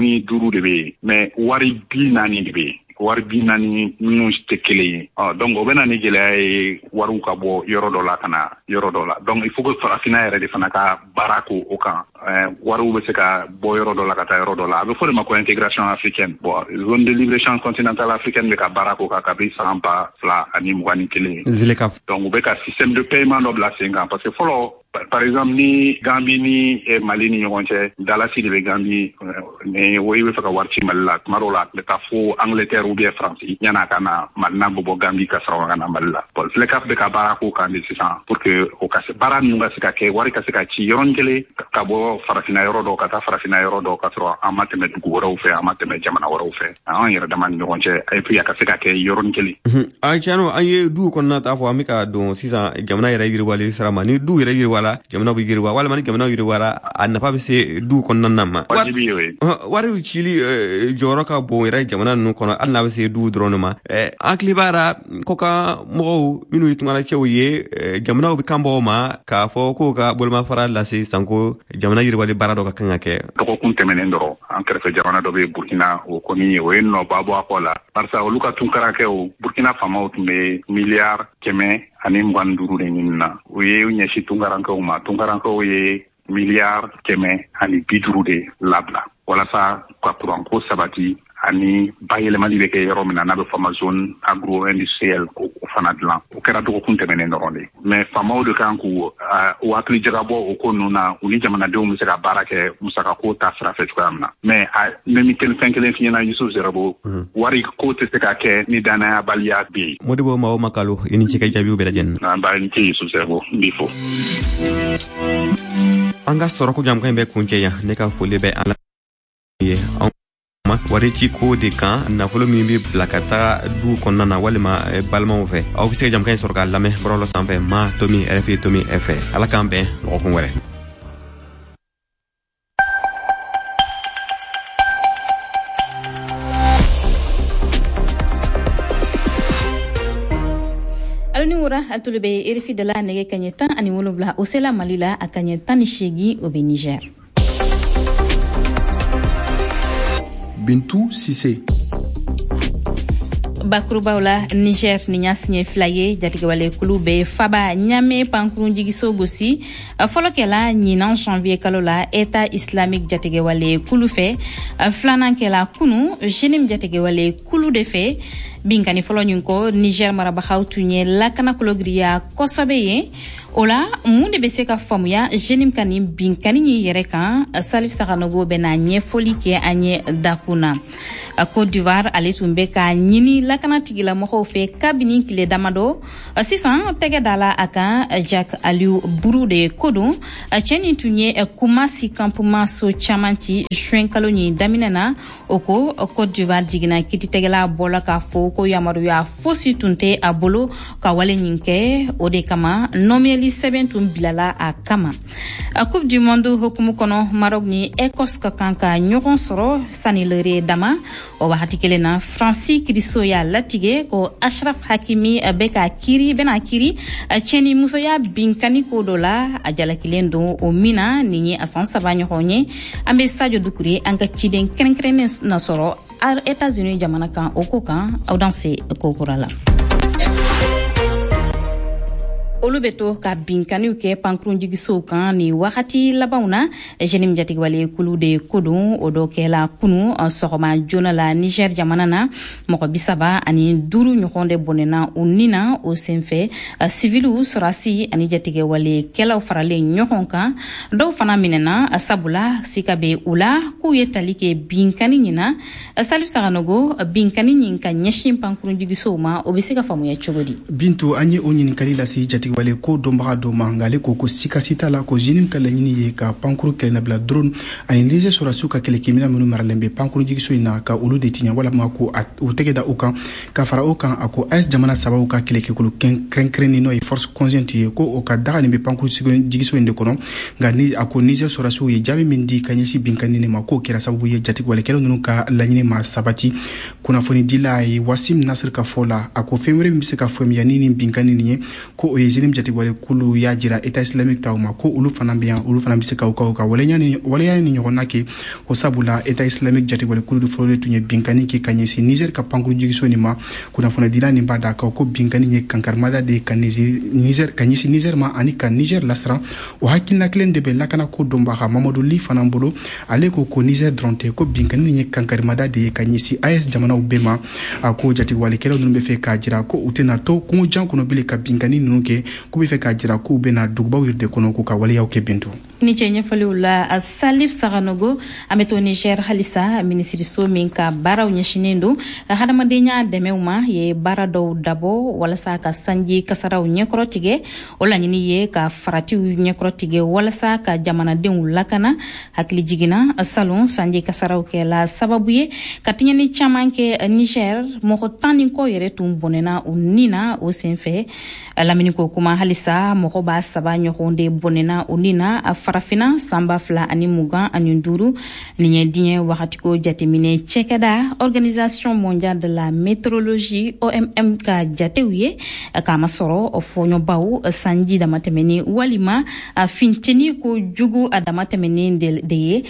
55 de bɛ yen mais wari 40 de bɛ yen wari 40 minnu tɛ kelen ye donc o bɛ na ni gɛlɛya ye wariw ka bɔ yɔrɔ dɔ la ka na yɔrɔ dɔ la donc il faut que farafina yɛrɛ de fana ka baara ko o kan wariw bɛ se ka bɔ yɔrɔ dɔ la ka taa yɔrɔ dɔ la a bɛ fɔ de ma ko intégration africaine bon zone de libre-échange continentale africaine bɛ ka baara ko kan kabi san 2021 donc u bɛ ka système de paiement dɔ bila sen kan parce que fɔlɔ par exemple ni Gambie ni Mali ni ɲɔgɔn cɛ dalasi de bɛ Gambie o i bɛ fɛ ka wari ci Mali la tuma dɔw la a tun bɛ taa fo Angleterre ou bien France yan'a ka na Mali n'a bɛ bɔ Gambie ka sɔrɔ ka na Mali la bon FLECAF bɛ ka baara ko kan de sisan pour que o ka se baara ninnu ka se ka kɛ wari ka se ka ci yɔrɔnin kelen ka bɔ farafina yɔrɔ dɔ ka taa farafina yɔrɔ dɔ ka sɔrɔ an ma tɛmɛ dugu wɛrɛw fɛ an ma tɛmɛ jamana wɛrɛw fɛ an yɛrɛ dama ni ɲɔgɔn cɛ et puis a ka se ka kɛ yɔrɔnin kelen. A tiɲɛ an ye duw kɔnɔna ta fɔ an bɛ ka don sisan jamana yɛrɛ yiriwali sira ma ni du yɛrɛ yiriwa wala jamana bu yiriwa wala man jamana yiriwa annafa be se du kon nanama wari chili joroka bo ira jamana nu kono anna be se du dronoma aklibara koka mo minu itungala chewye jamana bi kambo ma ka fo ko ka bolma fara la si sanko jamana yiriwa le barado ka kangake ko kuntemene ndoro an kerfe jamana do be Burkina o koni o enno babo akola parsa o luka tunkara ke o Burkina fama o tumbe milliard keme ani mwanduru de nyina o ye nyeshi tungaranka o ma tungaranka o ye milliard keme ani biduru de labla wala sa kwa turanko sabati ani bayelemali be ke yoro mina na be fama zone agro industriel ko fana dlan o kera do ko kuntemene ndorone mais fama o de kanku o atli jagabo o ko nuna uni jamana de mu sera barake musaka ko ta fra fe tsamna mais memi ken fenkelen fina Yusuf Zerabo wari ko te ka ke ni dana balia bi modibo mawo makalo ini ci kay jabi be la jen ba ni ci Yusuf Zerabo bifo anga soro ko jam kay be kunke ya ne ka fole be ala ye wari ci ko de kan na folo mi bi blakata du konna na walima balma fe aw se jam kay sorga lame brolo sampe ma tomi rfi tomi fe ala kambe ko ko wore aloni wura atulube rfi de la nege kanyetan ani wolobla osela malila akanyetan shegi obe Niger. Bintou Cissé. Bakurubawla Niger ni nyasigne flaye jatige wale kulube faba nyame pankuru jigiso gosi folokela nyina janvier kalola eta islamique jatige wale kulufe flanankela kunu jenim jatige wale kulu defe binkani folo nyunko Niger maraba khawtunye lakana kulogriya kosobeye ola munde bese ka famuya jenim kani binkani ni yere kan salif sakanogo bena nye folike anye dakuna Côte d'Ivoire ale tumbe ka nyini lakana tigila moko fe kabini kile damado sisan tege dala aka Jack Aliou Buru de Kodo cheni tunye kumasi campement so chamanti juen kaloni daminana oko Côte d'Ivoire digina kiti tegela bola ka fo ko yamaru ya fosi tunte abolo ka wale nyinke ode kama nomeli 7 bilala a kama Coupe du Monde hokumu kono Maroc ni Écosse ka kanka nyoron soro sanilere dama o waxati kelena Francis Kristoya latige ko Ashraf Hakimi beka kiri bena kiri cheni musoya binkani ko dola ajala kilendo o mina ninyi asan sabanyo honye ambe Sadio Doucouré anga chiden krenkren na soro ar États-Unis jamana kan okokan audanse kokorala olubeto ka binkaniw ke pankrun jigiso kan ni wakati labauna jenim jatig wale kulu de kodu odo ke la kunu sogoma jona la Niger jamana na moko bisaba ani duru nyokonde bonena unina o senfe civilu sorasi ani jatige wale kela farale nyokonka do fana minena sabula sikabe ula ku yetalike binkani nyina salif saganogo binkani nyinka nyeshim pankrun jigiso ma obisika famu ya chogodi bintu anye onyin kalila si jatig wale ko dombaga doma ngale ko sika sita la ko jinim kala nyini ye ka pankuru kelna bla drone ani ndije sura suka kele kimina munu maralembe pankuru jigiso ina ka ulu de tinya wala mako utegeda ukan ka fara ukan ako as jamana sababu ka kele ke kulu krenkren no e force consciente ko o ka daga ni be pankuru jigiso inde kono ngani ako nije sura su ye jabi mindi kanyesi binkani ne mako kera sababu ye jatik wale kelo nunu ka lanyini ma sabati kuna foni dila e Wasim Nasr ka fola ako femre mi se ka fo mi yanini binkani ni ko o ye jinim jatik wale kulu ya jira eta islamique tawma ko ulu fanambian ulu fanambise ka wale yani nyona ke ko sabula eta islamique jati wale kulu flore tunye binkani ke kanyesi Niger ka pankuru jigiso ni ma kuna fona dila ni bada ka ko binkani nye kankarmada de kanezi Niger kanyesi Niger ma ani kan Niger lasra o hakina klen de be lakana ko domba ha Mamadou Li fanambolo ale ko Niger dronte ko binkani nye kankarmada de kanyesi AS jamana ubema ko jati wale kelo nube fe ka jira ko utena to ko janko no bile ka binkani nuke ko be fe ka jira ko be na dugba wirde kono ko ka wale yaw ke bintu ni chenye falula Salif Saranogo ameto Niger halisa ministri so minka bara unyeshinendo hada madenya demeuma ye bara do dabo wala sa ka sanji kasara unyekrotige wala nyini ye ka farati unyekrotige wala sa ka jamana den lakana hakli jigina salon sanji kasara ke la sababu ye katinya ni chamanke Niger moko tani ko yere tumbonena unina o senfe lamini ko kuma halisa moko ba sabanyo honde bonena unina farafina samba fla ani mugan ani nduru ni ndien wakati ko jatemine chekada Organisation mondiale de la météorologie OMM ka jatewiye kama soro ofonyo bawu sanji da matemeni walima finteni ko jugu adama temeni de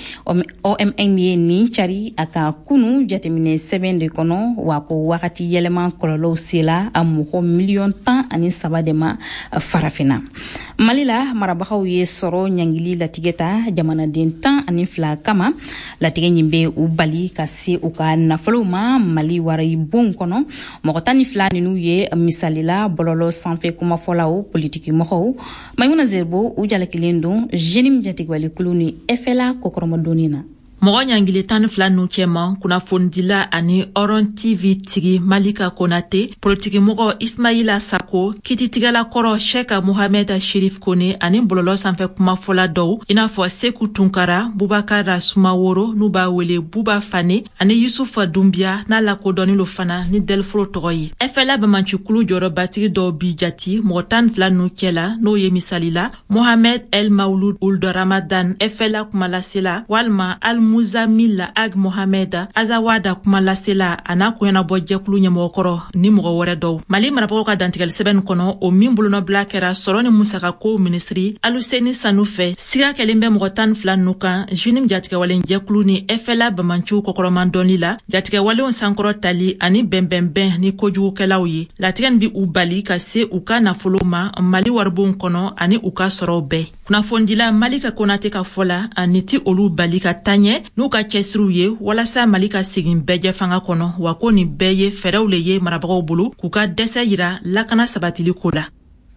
OMM ye ni chari aka kunu jatemine 7 de kono wako wakati yelema kololo sila amuko million tan ani sabadema farafina malila marabahaw ye soro nyangili latigeta jamana dintan ani fla kama latige nyimbe ubali kasi uka nafaluma mali warai bon kono mokotani fla ninu ye misalila bololo sanfe kuma folao politiki moho mayuna zerbo ujala kilendo jenim jatigwali kuluni efela kokoromadonina Mɔgɔ ɲangili 12 nu cɛman kunnafondila ani Oron TV tigi Malika Konate, politiki mɔgɔ Ismaila Sako, kititigɛla kɔrɔ Sheikh Mohamed Sherif Kone ani bɔlɔlɔ sanfɛ kumafɔla dɔw i n'a fɔ Seku Tunkara, Bubakara Sumaworo n'u b'a wele Buba Fane ani Yusufa Dumbia n'a lakodɔnni lo fana ni Delforo tɔgɔ ye. FLA Bamancikulu jɔyɔrɔbatigi dɔw bi jati mɔgɔ 12 nu cɛla n'o ye misalila Mohamed El Maulud Ould Ramadan FLA kumalasela walima Muzamila Ag Mohamed Azawada kumalasela ana kuyana bɔ jɛkulu ɲɛmɔgɔkɔrɔ ni mɔgɔ wɛrɛ dɔw. Mali marabagaw ka dantigɛli sɛbɛn kɔnɔ o min bolonɔbila kɛra sɔrɔ ni musaka ko ministri Aluseni Sanu fɛ siga kɛlen bɛ mɔgɔ 12 nu kan junim jatigɛwalen jɛkulu ni FLA Bamancu kɔkɔrɔman dɔnni la jatigɛwalenw sankɔrɔ tali ani bɛnbɛnbɛn ni kojugukɛlaw ye. Latigɛ bi u bali ka se u ka nafolo ma Mali waribon kɔnɔ ani u ka sɔrɔw bɛɛ. Kunnafondila Malika Konate ka fɔla ani ti olu bali ka taɲɛ n'u ka cɛsiriw ye walasa Mali ka segin bɛɛ fanga kɔnɔ wa ko ni bɛɛ ye fɛrɛw le ye marabagaw bolo k'u ka dɛsɛ yira lakana sabatili ko la.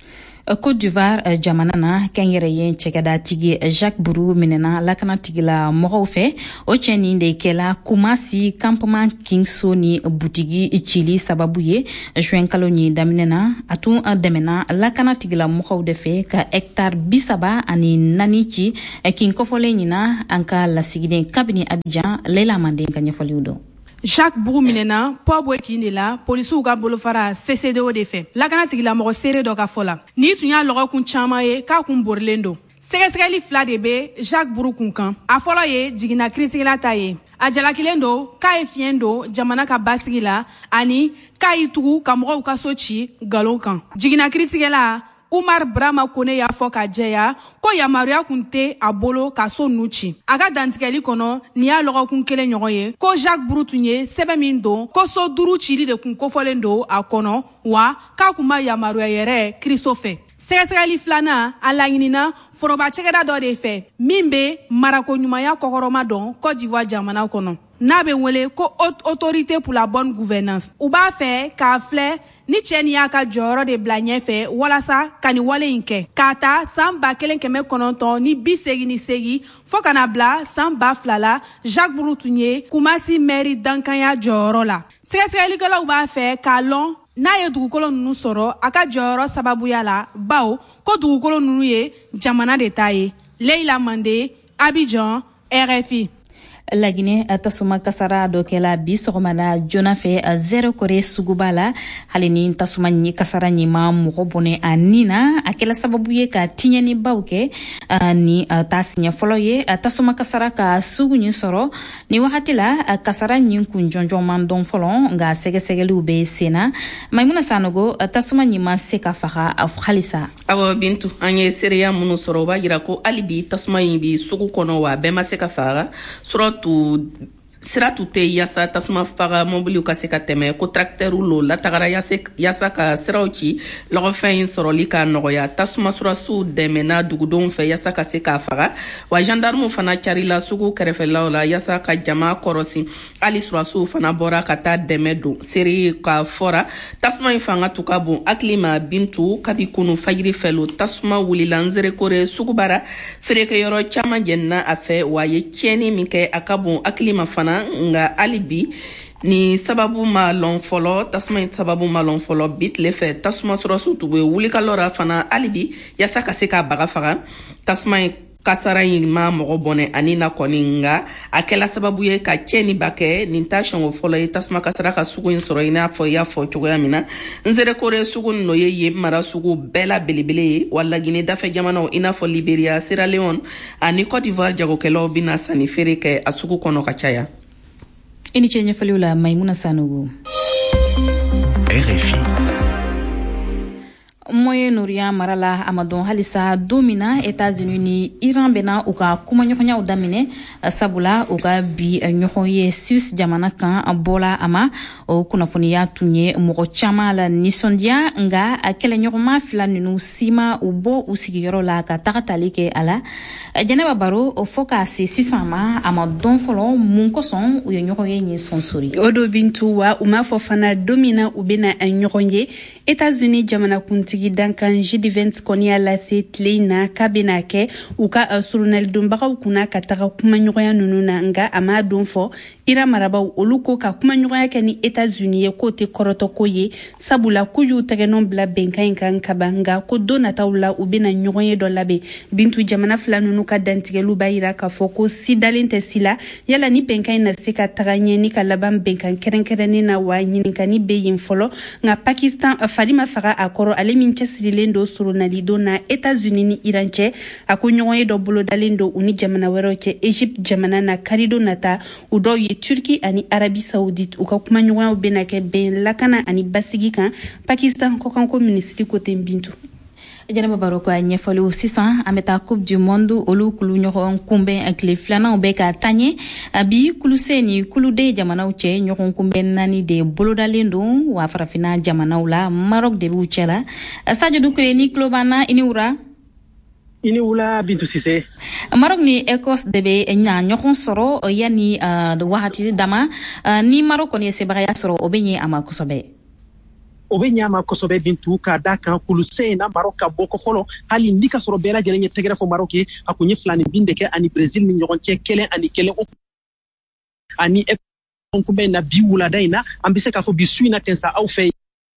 Côte d'Ivoire jamana na kɛnyɛrɛ ye cɛkɛda tigi Jacques Buru minɛna lakana tigila mɔgɔw fɛ o cɛnin de kɛla Kumasi campement Kingso ni butigi cili sababu ye juin kalo ni daminɛna a tun dɛmɛna lakana tigila mɔgɔw de fɛ ka hectare 30 ani 4 ci kin kɔfɔlen ɲina an ka lasigiden kabini Abidjan Leila Manden ka ɲɛfɔliw dɔn. Jacques Bou minena Pabwe Kinela, policiers ka bolofara CCDO de fait. Lakana tigila mɔgɔ seere dɔ ka fɔ la. Ni tun y'a lɔgɔ kun caman ye k'a kun borilen don. Sɛgɛsɛgɛli fila de be Jacques Bou kun kan. A fɔlɔ ye jigina kiritigɛla ta ye. A jalakilen don k'a ye fiɲɛ don jamana ka basigi la ani k'a y'i tugu ka mɔgɔw ka so ci galon kan. Jigina kiritigɛla Umar Brahma Kone y'a fɔ ka jɛya ko yamaruya kun tɛ a bolo ka so nu ci. A ka dantigɛli kɔnɔ ni y'a lɔgɔkun kelen ɲɔgɔn ye ko Jacques Buru tun ye sɛbɛn min don ko so 5 cili de kun kofɔlen don a kɔnɔ wa k'a kun ma yamaruya yɛrɛ Kristo fɛ. Sɛgɛsɛgɛli filanan a laɲinina foroba cɛkɛda dɔ de fɛ min bɛ marako ɲumanya kɔkɔrɔma dɔn Côte d'Ivoire jamana kɔnɔ. N'a bɛ wele ko Haute Autorité pour la bonne gouvernance. U b'a fɛ k'a filɛ ni cɛ ni y'a ka jɔyɔrɔ de bila ɲɛfɛ walasa ka nin wale in kɛ k'a ta san 1998 fɔ ka na bila san 2000 la Jacques Buru tun ye Kumasi maire dankanya jɔyɔrɔ la. Sɛgɛsɛgɛlikɛlaw b'a fɛ k'a lɔn n'a ye dugukolo ninnu sɔrɔ a ka jɔyɔrɔ sababuya la bawo ko dugukolo ninnu ye jamana de ta ye. Leila Mande, Abidjan, RFI. Lagine tasuma kasara dɔ kɛla bi sɔgɔmada joona fɛ 0 kore suguba la hali ni tasuma ɲi kasara ɲima mɔgɔ bɔnɛ a nin na a kɛla sababu ye ka tiɲɛnibaw kɛ ni ta siɲɛ fɔlɔ ye tasuma kasara ka sugu ɲi sɔrɔ ni wagati la kasara ɲi kun jɔnjɔn man dɔn fɔlɔ nka sɛgɛsɛgɛliw bɛ senna Maimuna Sanogo tasuma ɲi ma se ka faga halisa. Awɔ Bintu an ye seereya minnu sɔrɔ o b'a yira ko hali bi tasuma in bi sugu kɔnɔ wa bɛɛ ma se ka faga suratu sira tun tɛ yasa tasuma faga mobiliw ka se ka tɛmɛ ko tractɛrw lo latagara yasa ka siraw ci lɔgɔfɛn in sɔrɔli ka nɔgɔya tasuma surasiw dɛmɛna dugudenw fɛ yasa ka se k'a faga wa gendarmew fana carila sugu kɛrɛfɛlaw la yasa ka jama kɔrɔsi hali surasiw fana bɔra ka taa dɛmɛ don seri ka fɔra tasuma in fanga tun ka bon hakili ma bintu kabi kunu fajiri fɛlo tasuma wulila nzerekore sugubara feerekɛyɔrɔ caman jɛnina a fɛ wa ye tiɲɛni min kɛ a ka bon hakili ma fana nga alibi ni sababu ma lɔn fɔlɔ tasuma in sababu ma lɔn fɔlɔ bi tile fɛ tasuma surasiw tun bɛ wuli ka lɔra fana alibi yasa ka se k'a baga faga tasuma in kasara in ma mɔgɔ bɔnɛ ani na kɔni nga a kɛla sababu ye ka tiɲɛniba kɛ nin ta sɔngɔ fɔlɔ ye tasuma kasara ka sugu in sɔrɔ i n'a fɔ i y'a fɔ cogoya min na nzerekore sugu nɔ ye yen mara sugu bɛɛ la belebele ye wa Laginɛ dafɛ jamanaw i n'a fɔ Liberia, Sierra Leone ani Côte d'Ivoire jagokɛlaw bɛna sanni feere kɛ a sugu kɔnɔ ka caya. I ni ce ɲɛfɔliw la Maimuna Sanogo. RFI. Moye Nuria marala amadon halisa domina États-Unis ni Iran bena u ka kuma ɲɔgɔnyaw daminɛ sabula u ka bi ɲɔgɔn ye Suisse jamana kan bɔla ama o kunnafoniya tun ye mɔgɔ caman la nisɔndiya nga a kɛlɛɲɔgɔnma fila ninnu sima u bɔ u sigiyɔrɔ la ka taga tali kɛ a la Jɛnɛba Baro fɔ ka se sisan ma a ma dɔn fɔlɔ mun kosɔn u ye ɲɔgɔn ye ɲɛ sɔnsori o do bintu wa u m'a fɔ fana domina u bena ɲɔgɔn ye États-Unis jamana kuntigi dankan G20 kɔniya lase tile na k'a bena kɛ u ka surunali donbagaw kunna ka taga kuma ɲɔgɔnya nunu na nga a m'a don fɔ Iran marabaw olu ko ka kuma ɲɔgɔnya kɛ ni États-Unis ye k'o tɛ kɔrɔtɔ ko ye sabula k'u y'u tɛgɛnɔ bila bɛnkan in kan kaban nga ko don nataw la u bena ɲɔgɔn ye dɔ labɛn bintu jamana fila nunu ka dantigɛlu b'a yira k'a fɔ ko si dalen tɛ si la yala ni bɛnkan in na se ka taga ɲɛ ni ka laban bɛnkan kɛrɛnkɛrɛnnen na wa ɲininkani bɛ yen fɔlɔ nga Pakistan farima faga a kɔrɔ ale min cɛsirilen do surunali don na États-Unis ni Iran cɛ a ko ɲɔgɔn ye dɔ bolodalen do u ni jamana wɛrɛw cɛ Egypte jamana na karido nata u dɔw ye Turki ani Arabie Saoudite u ka kuma ɲɔgɔnyaw bena kɛ bɛn lakana ani basigi kan Pakistan kɔkanko ministri ko ten bintu Jɛnɛba Baro ka ɲɛfɔliw sisan an bɛ taa Coupe du Monde olu kulu ɲɔgɔn kunbɛn tile filanan bɛ ka taa ɲɛ bi kuluse ni kulude jamanaw cɛ ɲɔgɔn kunbɛn 4 de bolodalen don wa farafina jamanaw la Maroc de b'u cɛ la Sadio Dukure ni tulo b'an na i ni wura ini wula Bintu Sise Maroc ni Écosse de bɛ ɲɔgɔn sɔrɔ yanni wagati dama ni Maroc kɔni ye sebagaya sɔrɔ o bɛ ɲɛ a ma kosɛbɛ o bɛ ɲama kosɛbɛ Bintu ka da kan kuluse na Maroc ka bɔ ko fɔlɔ hali ni ka sɔrɔ bɛɛ lajɛlen ye tɛgɛrɛ fɔ Maroc ye a kun ye 2 bin de kɛ ani Brésil ni ɲɔgɔn cɛ 1-1 ani kunbɛn na bi wulada in na an bɛ se k'a fɔ bi su in na ten sa aw fɛ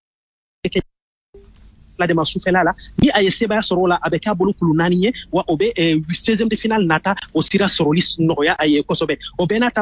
la de ma sufɛla la ni a ye sebaya sɔrɔ o la a bɛ k'a bolo kulu 4 ye wa o bɛ 16e de finale nata o sira sɔrɔli nɔgɔya a ye kosɛbɛ o bɛɛ n'a ta